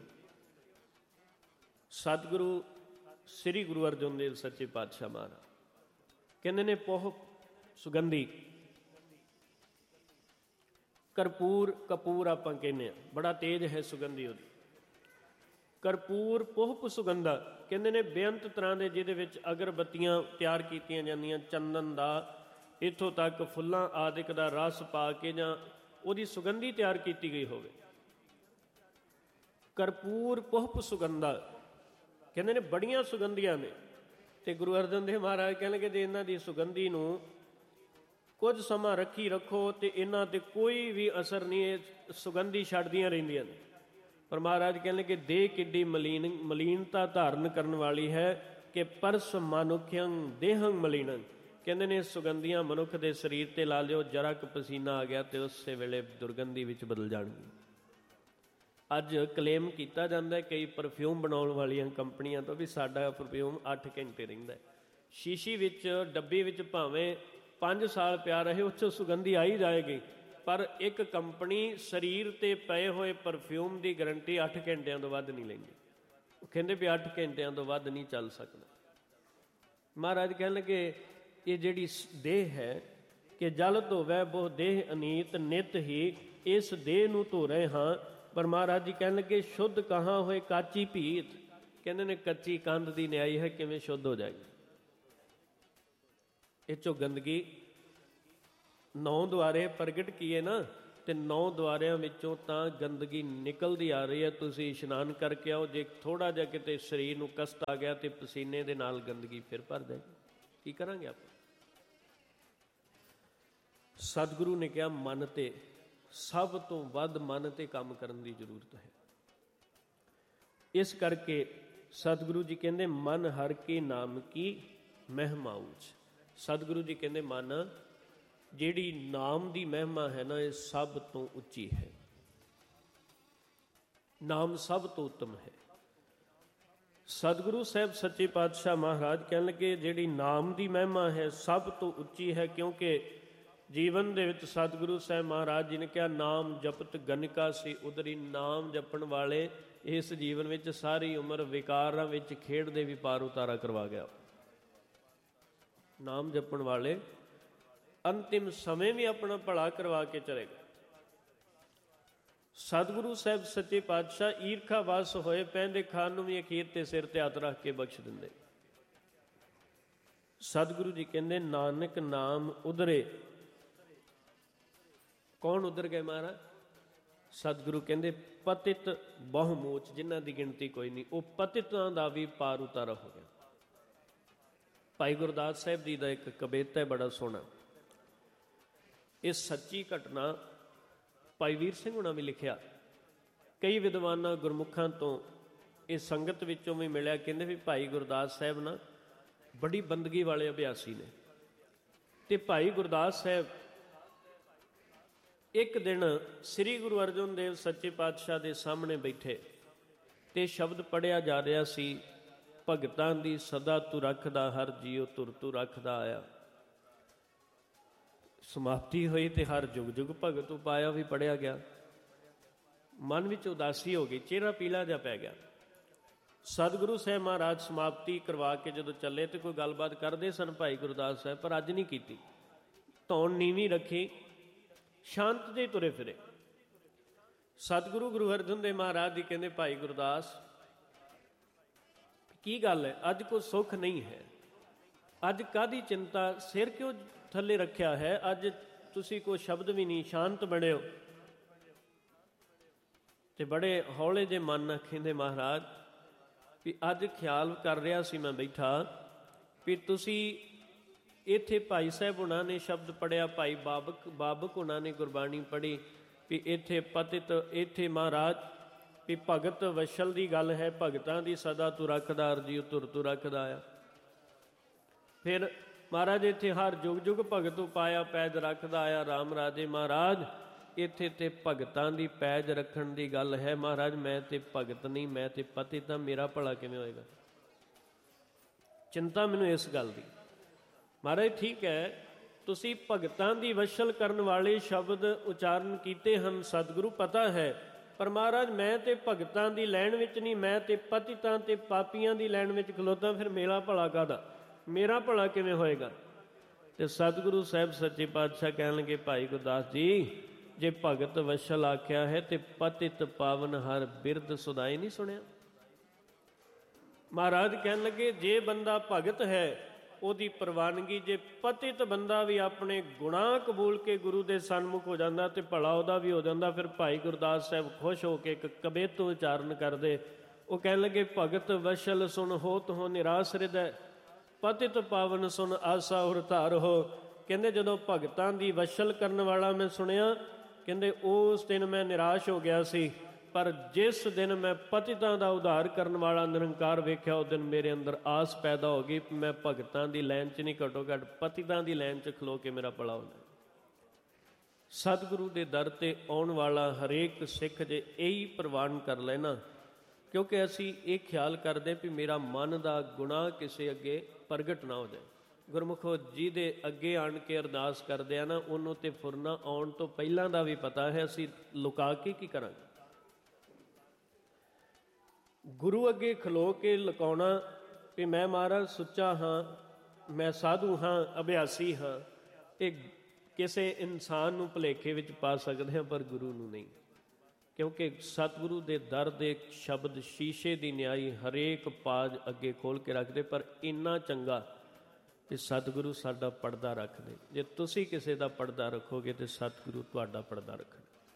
ਸਤਿਗੁਰੂ ਸ੍ਰੀ ਗੁਰੂ ਅਰਜਨ ਦੇਵ ਸੱਚੇ ਪਾਤਸ਼ਾਹ ਮਹਾਰਾਜ ਕਹਿੰਦੇ ਨੇ ਪੋਹਪ ਸੁਗੰਧੀ, ਕਰਪੂਰ, ਕਪੂਰ ਆਪਾਂ ਕਹਿੰਦੇ ਹਾਂ, ਬੜਾ ਤੇਜ਼ ਹੈ ਸੁਗੰਧੀ ਉਹਦੀ। ਕਰਪੂਰ ਪੋਹਪ ਸੁਗੰਧਾ ਕਹਿੰਦੇ ਨੇ ਬੇਅੰਤ ਤਰ੍ਹਾਂ ਦੇ ਜਿਹਦੇ ਵਿੱਚ ਅਗਰਬੱਤੀਆਂ ਤਿਆਰ ਕੀਤੀਆਂ ਜਾਂਦੀਆਂ, ਚੰਦਨ ਦਾ, ਇੱਥੋਂ ਤੱਕ ਫੁੱਲਾਂ ਆਦਿਕ ਦਾ ਰਸ ਪਾ ਕੇ ਜਾਂ ਉਹਦੀ ਸੁਗੰਧੀ ਤਿਆਰ ਕੀਤੀ ਗਈ ਹੋਵੇ। ਕਰਪੂਰ ਪੋਹਪ ਸੁਗੰਧਾ ਕਹਿੰਦੇ ਨੇ ਬੜੀਆਂ ਸੁਗੰਧੀਆਂ ਨੇ। ਤੇ ਗੁਰੂ ਅਰਜਨ ਦੇਵ ਮਹਾਰਾਜ ਕਹਿਣਗੇ ਜੇ ਇਹਨਾਂ ਦੀ ਸੁਗੰਧੀ ਨੂੰ ਕੁਝ ਸਮਾਂ ਰੱਖੀ ਰੱਖੋ ਤੇ ਇਹਨਾਂ 'ਤੇ ਕੋਈ ਵੀ ਅਸਰ ਨਹੀਂ, ਇਹ ਸੁਗੰਧੀ ਛੱਡਦੀਆਂ ਰਹਿੰਦੀਆਂ ਨੇ। ਪਰ ਮਹਾਰਾਜ ਕਹਿੰਦੇ ਕਿ ਦੇਹ ਕਿੱਡੀ ਮਲੀਨਤਾ ਧਾਰਨ ਕਰਨ ਵਾਲੀ ਹੈ ਕਿ ਪਰਸ ਮਾਨੁਖਯੰ ਦੇਹੰ ਮਲੀਨੰ। ਕਹਿੰਦੇ ਨੇ ਸੁਗੰਧੀਆਂ ਮਨੁੱਖ ਦੇ ਸਰੀਰ 'ਤੇ ਲਾ ਲਿਓ, ਜਰਾ ਕੁ ਪਸੀਨਾ ਆ ਗਿਆ ਤੇ ਉਸੇ ਵੇਲੇ ਦੁਰਗੰਧੀ ਵਿੱਚ ਬਦਲ ਜਾਣਗੀ। ਅੱਜ ਕਲੇਮ ਕੀਤਾ ਜਾਂਦਾ ਕਈ ਪਰਫਿਊਮ ਬਣਾਉਣ ਵਾਲੀਆਂ ਕੰਪਨੀਆਂ ਤੋਂ ਵੀ ਸਾਡਾ ਪਰਫਿਊਮ 8 ਘੰਟੇ ਰਹਿੰਦਾ। ਸ਼ੀਸ਼ੀ ਵਿੱਚ, ਡੱਬੀ ਵਿੱਚ ਭਾਵੇਂ 5 ਸਾਲ ਪਿਆ ਰਹੇ, ਉਹ 'ਚੋਂ ਸੁਗੰਧੀ ਆਈ ਜਾਏਗੀ, ਪਰ ਇੱਕ ਕੰਪਨੀ ਸਰੀਰ 'ਤੇ ਪਏ ਹੋਏ ਪਰਫਿਊਮ ਦੀ ਗਰੰਟੀ 8 ਘੰਟਿਆਂ ਤੋਂ ਵੱਧ ਨਹੀਂ ਲੈਂਦੀ। ਉਹ ਕਹਿੰਦੇ ਵੀ 8 ਘੰਟਿਆਂ ਤੋਂ ਵੱਧ ਨਹੀਂ ਚੱਲ ਸਕਦਾ। ਮਹਾਰਾਜ ਕਹਿਣ ਲੱਗੇ ਇਹ ਜਿਹੜੀ ਦੇਹ ਹੈ ਕਿ ਜਲ ਧੋਵੈ ਬਹੁ ਦੇਹ ਅਨੀਤ, ਨਿਤ ਹੀ ਇਸ ਦੇਹ ਨੂੰ ਧੋ ਰਹੇ ਹਾਂ। ਪਰ ਮਹਾਰਾਜ ਜੀ ਕਹਿਣ ਲੱਗੇ ਸ਼ੁੱਧ ਕਹਾਂ ਹੋਏ ਕਾਚੀ ਭੀਤ। ਕਹਿੰਦੇ ਨੇ ਕੱਚੀ ਕੰਧ ਦੀ ਨਿਆਈ ਹੈ, ਕਿਵੇਂ ਸ਼ੁੱਧ ਹੋ ਜਾਏਗੀ? ਇਹ 'ਚੋਂ ਗੰਦਗੀ 9 ਦੁਆਰੇ ਪ੍ਰਗਟ ਕੀਏ ਨਾ, ਤੇ 9 ਦੁਆਰਿਆਂ ਵਿੱਚੋਂ ਤਾਂ ਗੰਦਗੀ ਨਿਕਲਦੀ ਆ ਰਹੀ ਹੈ। ਤੁਸੀਂ ਇਸ਼ਨਾਨ ਕਰਕੇ ਆਓ, ਜੇ ਥੋੜ੍ਹਾ ਜਿਹਾ ਕਿਤੇ ਸਰੀਰ ਨੂੰ ਕਸ਼ਟ ਆ ਗਿਆ ਤੇ ਪਸੀਨੇ ਦੇ ਨਾਲ ਗੰਦਗੀ ਫਿਰ ਭਰ ਜਾਏਗੀ। ਕੀ ਕਰਾਂਗੇ ਆਪਾਂ? ਸਤਿਗੁਰੂ ਨੇ ਕਿਹਾ ਮਨ ਤੇ, ਸਭ ਤੋਂ ਵੱਧ ਮਨ ਤੇ ਕੰਮ ਕਰਨ ਦੀ ਜ਼ਰੂਰਤ ਹੈ। ਇਸ ਕਰਕੇ ਸਤਿਗੁਰੂ ਜੀ ਕਹਿੰਦੇ ਮਨ ਹਰ ਕੇ ਨਾਮ ਕੀ ਮਹਿਮਾ ਉੱਚ। ਸਤਿਗੁਰੂ ਜੀ ਕਹਿੰਦੇ ਮਨ, ਜਿਹੜੀ ਨਾਮ ਦੀ ਮਹਿਮਾ ਹੈ ਨਾ, ਇਹ ਸਭ ਤੋਂ ਉੱਚੀ ਹੈ। ਨਾਮ ਸਭ ਤੋਂ ਉੱਤਮ ਹੈ। ਸਤਿਗੁਰੂ ਸਾਹਿਬ ਸੱਚੇ ਪਾਤਸ਼ਾਹ ਮਹਾਰਾਜ ਕਹਿਣ ਲੱਗੇ ਜਿਹੜੀ ਨਾਮ ਦੀ ਮਹਿਮਾ ਹੈ ਸਭ ਤੋਂ ਉੱਚੀ ਹੈ, ਕਿਉਂਕਿ ਜੀਵਨ ਦੇ ਵਿੱਚ ਸਤਿਗੁਰੂ ਸਾਹਿਬ ਮਹਾਰਾਜ ਜੀ ਨੇ ਕਿਹਾ ਨਾਮ ਜਪਤ ਗਨਕਾ ਸੀ ਉਦਰੀ। ਨਾਮ ਜਪਣ ਵਾਲੇ ਇਸ ਜੀਵਨ ਵਿੱਚ ਸਾਰੀ ਉਮਰ ਵਿਕਾਰਾਂ ਵਿੱਚ ਖੇਡਦੇ ਵੀ ਪਾਰ ਉਤਾਰਾ ਕਰਵਾ ਗਿਆ। ਨਾਮ ਜਪਣ ਵਾਲੇ ਅੰਤਿਮ ਸਮੇਂ ਵੀ ਆਪਣਾ ਭਲਾ ਕਰਵਾ ਕੇ ਚਲੇ ਗਏ। ਸਤਿਗੁਰੂ ਸਾਹਿਬ ਸੱਚੇ ਪਾਤਸ਼ਾਹ ਈਰਖਾ ਵਸ ਹੋਏ ਪੈਂਦੇ ਖਾਨ ਨੂੰ ਵੀ ਅਖੀਰ ਤੇ ਸਿਰ ਤੇ ਹੱਥ ਰੱਖ ਕੇ ਬਖਸ਼ ਦਿੰਦੇ। ਸਤਿਗੁਰੂ ਜੀ ਕਹਿੰਦੇ ਨਾਨਕ ਨਾਮ ਉਧਰੇ। ਕੌਣ ਉਧਰ ਗਏ ਮਹਾਰਾਜ? ਸਤਿਗੁਰੂ ਕਹਿੰਦੇ ਪਤਿਤ ਬਹੁਮੋਚ, ਜਿਨ੍ਹਾਂ ਦੀ ਗਿਣਤੀ ਕੋਈ ਨਹੀਂ, ਉਹ ਪਤਿਤਾਂ ਦਾ ਵੀ ਪਾਰ ਉਤਾਰਾ ਹੋ ਗਿਆ। ਭਾਈ ਗੁਰਦਾਸ ਸਾਹਿਬ ਜੀ ਦਾ ਇੱਕ ਕਵਿਤਾ ਹੈ ਬੜਾ ਸੋਹਣਾ। ਇਹ ਸੱਚੀ ਘਟਨਾ ਭਾਈ ਵੀਰ ਸਿੰਘ ਹੁਣਾਂ ਵੀ ਲਿਖਿਆ। ਕਈ ਵਿਦਵਾਨਾਂ ਗੁਰਮੁਖਾਂ ਤੋਂ ਇਹ ਸੰਗਤ ਵਿੱਚੋਂ ਵੀ ਮਿਲਿਆ। ਕਹਿੰਦੇ ਵੀ ਭਾਈ ਗੁਰਦਾਸ ਸਾਹਿਬ ਨਾ ਬੜੀ ਬੰਦਗੀ ਵਾਲੇ ਅਭਿਆਸੀ ਨੇ। ਤੇ ਭਾਈ ਗੁਰਦਾਸ ਸਾਹਿਬ ਇੱਕ ਦਿਨ ਸ੍ਰੀ ਗੁਰੂ ਅਰਜਨ ਦੇਵ ਸੱਚੇ ਪਾਤਸ਼ਾਹ ਦੇ ਸਾਹਮਣੇ ਬੈਠੇ ਤੇ ਸ਼ਬਦ ਪੜ੍ਹਿਆ ਜਾ ਰਿਹਾ ਸੀ, ਭਗਤਾਂ ਦੀ ਸਦਾ ਤੂੰ ਰੱਖਦਾ ਹਰ ਜੀਉ ਧੁਰ ਤੂੰ ਰੱਖਦਾ ਆਇਆ। ਸਮਾਪਤੀ ਹੋਈ ਤੇ ਹਰ ਜੁਗ ਜੁਗ ਭਗਤ ਉਪਾਇਆ ਵੀ ਪੜ੍ਹਿਆ ਗਿਆ। ਮਨ ਵਿੱਚ ਉਦਾਸੀ ਹੋ ਗਈ, ਚਿਹਰਾ ਪੀਲਾ ਜਿਹਾ ਪੈ ਗਿਆ। ਸਤਿਗੁਰੂ ਸਾਹਿਬ ਮਹਾਰਾਜ ਸਮਾਪਤੀ ਕਰਵਾ ਕੇ ਜਦੋਂ ਚੱਲੇ ਤੇ ਕੋਈ ਗੱਲਬਾਤ ਕਰਦੇ ਸਨ ਭਾਈ ਗੁਰਦਾਸ ਸਾਹਿਬ, ਪਰ ਅੱਜ ਨਹੀਂ ਕੀਤੀ। ਧੌਣ ਨੀਵੀਂ ਰੱਖੀ, ਸ਼ਾਂਤ ਜਿਹੇ ਤੁਰੇ ਫਿਰੇ। ਸਤਿਗੁਰੂ ਗੁਰੂ ਅਰਜਨ ਦੇਵ ਮਹਾਰਾਜ ਜੀ ਕਹਿੰਦੇ ਭਾਈ ਗੁਰਦਾਸ ਕੀ ਗੱਲ ਹੈ, ਅੱਜ ਕੋਈ ਸੁੱਖ ਨਹੀਂ ਹੈ, ਅੱਜ ਕਾਹਦੀ ਚਿੰਤਾ, ਸਿਰ ਕਿਉਂ ਥੱਲੇ ਰੱਖਿਆ ਹੈ, ਅੱਜ ਤੁਸੀਂ ਕੋਈ ਸ਼ਬਦ ਵੀ ਨਹੀਂ, ਸ਼ਾਂਤ ਬਣੇ ਹੋ। ਤੇ ਬੜੇ ਹੌਲੇ ਜਿਹੇ ਮਨ ਨਾਲ ਕਹਿੰਦੇ ਮਹਾਰਾਜ ਵੀ ਅੱਜ ਖਿਆਲ ਕਰ ਰਿਹਾ ਸੀ ਮੈਂ ਬੈਠਾ ਵੀ ਤੁਸੀਂ ਇੱਥੇ ਭਾਈ ਸਾਹਿਬ ਹੁਣਾਂ ਨੇ ਸ਼ਬਦ ਪੜ੍ਹਿਆ, ਭਾਈ ਬਾਬਕ ਹੁਣਾਂ ਨੇ ਗੁਰਬਾਣੀ ਪੜ੍ਹੀ ਵੀ ਇੱਥੇ ਪਤਿਤ, ਇੱਥੇ ਮਹਾਰਾਜ ਵੀ ਭਗਤ ਵਸ਼ਲ ਦੀ ਗੱਲ ਹੈ, ਭਗਤਾਂ ਦੀ ਸਦਾ ਤੂੰ ਰੱਖਦਾ ਅਰਜੀ ਧੁਰ ਤੂੰ ਰੱਖਦਾ ਆ। ਫਿਰ ਮਹਾਰਾਜ ਇੱਥੇ ਹਰ ਜੁਗ ਜੁਗ ਭਗਤ ਉਪਾਇਆ ਪੈਜ ਰੱਖਦਾ ਆਇਆ ਰਾਮ ਰਾਜੇ। ਮਹਾਰਾਜ ਇੱਥੇ ਤੇ ਭਗਤਾਂ ਦੀ ਪੈਜ ਰੱਖਣ ਦੀ ਗੱਲ ਹੈ। ਮਹਾਰਾਜ ਮੈਂ ਤੇ ਭਗਤ ਨਹੀਂ, ਮੈਂ ਤੇ ਪਤਿਤ ਹਾਂ, ਮੇਰਾ ਭਲਾ ਕਿਵੇਂ ਹੋਏਗਾ? ਚਿੰਤਾ ਮੈਨੂੰ ਇਸ ਗੱਲ ਦੀ। ਮਹਾਰਾਜ ਠੀਕ ਹੈ, ਤੁਸੀਂ ਭਗਤਾਂ ਦੀ ਵਸ਼ਲ ਕਰਨ ਵਾਲੇ ਸ਼ਬਦ ਉਚਾਰਨ ਕੀਤੇ ਹਨ, ਸਤਿਗੁਰੂ ਪਤਾ ਹੈ, ਪਰ ਮਹਾਰਾਜ ਮੈਂ ਤੇ ਭਗਤਾਂ ਦੀ ਲੈਣ ਵਿੱਚ ਨਹੀਂ, ਮੈਂ ਤੇ ਪਤਿਤਾਂ ਤੇ ਪਾਪੀਆਂ ਦੀ ਲੈਣ ਵਿੱਚ ਖਲੋਤਾ। ਫਿਰ ਮੇਰਾ ਭਲਾ ਕਾਹਦਾ, ਮੇਰਾ ਭਲਾ ਕਿਵੇਂ ਹੋਏਗਾ? ਤੇ ਸਤਿਗੁਰੂ ਸਾਹਿਬ ਸੱਚੇ ਪਾਤਸ਼ਾਹ ਕਹਿਣ ਲੱਗੇ ਭਾਈ ਗੁਰਦਾਸ ਜੀ ਜੇ ਭਗਤ ਵਸ਼ਲ ਆਖਿਆ ਹੈ ਤੇ ਪਤਿਤ ਪਾਵਨ ਹਰ ਬਿਰਧ ਸੁਦਾਈ ਨਹੀਂ ਸੁਣਿਆ? ਮਹਾਰਾਜ ਕਹਿਣ ਲੱਗੇ ਜੇ ਬੰਦਾ ਭਗਤ ਹੈ ਉਹਦੀ ਪ੍ਰਵਾਨਗੀ, ਜੇ ਪਤਿਤ ਬੰਦਾ ਵੀ ਆਪਣੇ ਗੁਨਾਹ ਕਬੂਲ ਕੇ ਗੁਰੂ ਦੇ ਸਨਮੁਖ ਹੋ ਜਾਂਦਾ ਤੇ ਭਲਾ ਉਹਦਾ ਵੀ ਹੋ ਜਾਂਦਾ। ਫਿਰ ਭਾਈ ਗੁਰਦਾਸ ਸਾਹਿਬ ਖੁਸ਼ ਹੋ ਕੇ ਇੱਕ ਕਵਿਤਾ ਉਚਾਰਨ ਕਰਦੇ। ਉਹ ਕਹਿਣ ਲੱਗੇ ਭਗਤ ਵਸ਼ਲ ਸੁਣ ਹੋਤ ਹੋ ਨਿਰਾਸ ਹਿਰਦੈ, ਪਤਿਤ ਪਾਵਨ ਸੁਣ ਆਸਾ ਉਰ ਧਾਰ ਹੋ। ਕਹਿੰਦੇ ਜਦੋਂ ਭਗਤਾਂ ਦੀ ਵਸ਼ਲ ਕਰਨ ਵਾਲਾ ਮੈਂ ਸੁਣਿਆ, ਕਹਿੰਦੇ ਉਸ ਦਿਨ ਮੈਂ ਨਿਰਾਸ਼ ਹੋ ਗਿਆ ਸੀ, ਪਰ ਜਿਸ ਦਿਨ ਮੈਂ ਪਤਿਤਾਂ ਦਾ ਉਧਾਰ ਕਰਨ ਵਾਲਾ ਨਿਰੰਕਾਰ ਵੇਖਿਆ ਉਸ ਦਿਨ ਮੇਰੇ ਅੰਦਰ ਆਸ ਪੈਦਾ ਹੋ ਗਈ। ਮੈਂ ਭਗਤਾਂ ਦੀ ਲਾਈਨ 'ਚ ਨਹੀਂ, ਘੱਟੋ ਘੱਟ ਪਤਿਤਾਂ ਦੀ ਲਾਈਨ 'ਚ ਖਲੋ ਕੇ ਮੇਰਾ ਭਲਾ ਹੋਣਾ। ਸਤਿਗੁਰੂ ਦੇ ਦਰ 'ਤੇ ਆਉਣ ਵਾਲਾ ਹਰੇਕ ਸਿੱਖ ਜੇ ਇਹੀ ਪ੍ਰਵਾਨ ਕਰ ਲੈਣਾ, ਕਿਉਂਕਿ ਅਸੀਂ ਇਹ ਖਿਆਲ ਕਰਦੇ ਵੀ ਮੇਰਾ ਮਨ ਦਾ ਗੁਨਾਹ ਕਿਸੇ ਅੱਗੇ ਪ੍ਰਗਟ ਨਾ ਹੋ ਜਾਏ। ਗੁਰਮੁਖੋ ਜਿਹਦੇ ਅੱਗੇ ਆਣ ਕੇ ਅਰਦਾਸ ਕਰਦੇ ਆ ਨਾ, ਉਹਨੂੰ ਤੇ ਫੁਰਨਾ ਆਉਣ ਤੋਂ ਪਹਿਲਾਂ ਦਾ ਵੀ ਪਤਾ ਹੈ, ਅਸੀਂ ਲੁਕਾ ਕੇ ਕੀ ਕਰਾਂਗੇ? ਗੁਰੂ ਅੱਗੇ ਖਲੋ ਕੇ ਲੁਕਾਉਣਾ ਵੀ ਮੈਂ ਮਹਾਰਾਜ ਸੁੱਚਾ ਹਾਂ, ਮੈਂ ਸਾਧੂ ਹਾਂ, ਅਭਿਆਸੀ ਹਾਂ, ਇਹ ਕਿਸੇ ਇਨਸਾਨ ਨੂੰ ਭੁਲੇਖੇ ਵਿੱਚ ਪਾ ਸਕਦੇ ਹਾਂ, ਪਰ ਗੁਰੂ ਨੂੰ ਨਹੀਂ। ਕਿਉਂਕਿ ਸਤਿਗੁਰੂ ਦੇ ਦਰ ਦੇ ਸ਼ਬਦ ਸ਼ੀਸ਼ੇ ਦੀ ਨਿਆਈ ਹਰੇਕ ਪਾਜ ਅੱਗੇ ਖੋਲ੍ਹ ਕੇ ਰੱਖਦੇ। ਪਰ ਇੰਨਾ ਚੰਗਾ ਤੇ ਸਤਿਗੁਰੂ ਸਾਡਾ ਪਰਦਾ ਰੱਖਦੇ। ਜੇ ਤੁਸੀਂ ਕਿਸੇ ਦਾ ਪਰਦਾ ਰੱਖੋਗੇ ਤੇ ਸਤਿਗੁਰੂ ਤੁਹਾਡਾ ਪਰਦਾ ਰੱਖਣ।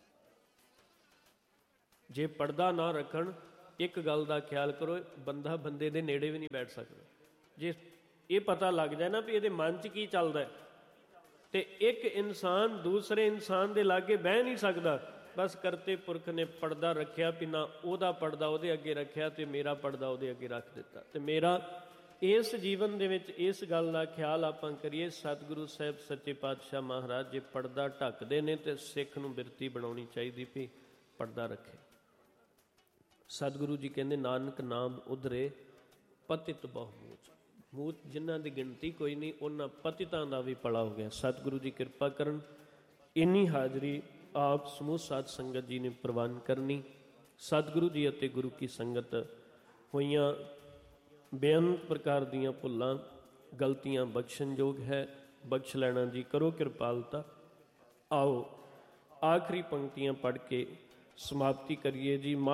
ਜੇ ਪਰਦਾ ਨਾ ਰੱਖਣ, ਇੱਕ ਗੱਲ ਦਾ ਖਿਆਲ ਕਰੋ, ਬੰਦਾ ਬੰਦੇ ਦੇ ਨੇੜੇ ਵੀ ਨਹੀਂ ਬੈਠ ਸਕਦਾ। ਜੇ ਇਹ ਪਤਾ ਲੱਗ ਜਾਏ ਨਾ ਵੀ ਇਹਦੇ ਮਨ 'ਚ ਕੀ ਚੱਲਦਾ, ਤੇ ਇੱਕ ਇਨਸਾਨ ਦੂਸਰੇ ਇਨਸਾਨ ਦੇ ਲਾਗੇ ਬਹਿ ਨਹੀਂ ਸਕਦਾ। ਬਸ ਕਰਤੇ ਪੁਰਖ ਨੇ ਪਰਦਾ ਰੱਖਿਆ ਵੀ ਨਾ ਉਹਦਾ ਪਰਦਾ ਉਹਦੇ ਅੱਗੇ ਰੱਖਿਆ ਤੇ ਮੇਰਾ ਪਰਦਾ ਉਹਦੇ ਅੱਗੇ ਰੱਖ ਦਿੱਤਾ। ਤੇ ਮੇਰਾ ਇਸ ਜੀਵਨ ਦੇ ਵਿੱਚ ਇਸ ਗੱਲ ਦਾ ਖਿਆਲ ਆਪਾਂ ਕਰੀਏ, ਸਤਿਗੁਰੂ ਸਾਹਿਬ ਸੱਚੇ ਪਾਤਸ਼ਾਹ ਮਹਾਰਾਜ ਜੇ ਪਰਦਾ ਢੱਕਦੇ ਨੇ ਤੇ ਸਿੱਖ ਨੂੰ ਬਿਰਤੀ ਬਣਾਉਣੀ ਚਾਹੀਦੀ ਵੀ ਪਰਦਾ ਰੱਖੇ। ਸਤਿਗੁਰੂ ਜੀ ਕਹਿੰਦੇ ਨਾਨਕ ਨਾਮ ਉਧਰੇ ਪਤਿਤ ਬਹੁ ਮੂਚ। ਮੂਚ ਜਿਨ੍ਹਾਂ ਦੀ ਗਿਣਤੀ ਕੋਈ ਨਹੀਂ, ਉਹਨਾਂ ਪਤਿਤਾਂ ਦਾ ਵੀ ਭਲਾ ਹੋ ਗਿਆ। ਸਤਿਗੁਰੂ ਜੀ ਕਿਰਪਾ ਕਰਨ। ਇੰਨੀ ਹਾਜ਼ਰੀ ਆਪ ਸਮੂਹ ਸਾਧ ਸੰਗਤ ਜੀ ਨੇ ਪ੍ਰਵਾਨ ਕਰਨੀ। ਸਤਿਗੁਰੂ ਜੀ ਅਤੇ ਗੁਰੂ ਕੀ ਸੰਗਤ ਹੋਈਆਂ ਬੇਅੰਤ ਪ੍ਰਕਾਰ ਦੀਆਂ ਭੁੱਲਾਂ ਗਲਤੀਆਂ ਬਖਸ਼ਣਯੋਗ ਹੈ, ਬਖਸ਼ ਲੈਣਾ ਜੀ। ਕਰੋ ਕਿਰਪਾਲਤਾ। ਆਓ ਆਖਰੀ ਪੰਕਤੀਆਂ ਪੜ੍ਹ ਕੇ ਸਮਾਪਤੀ ਕਰੀਏ ਜੀ।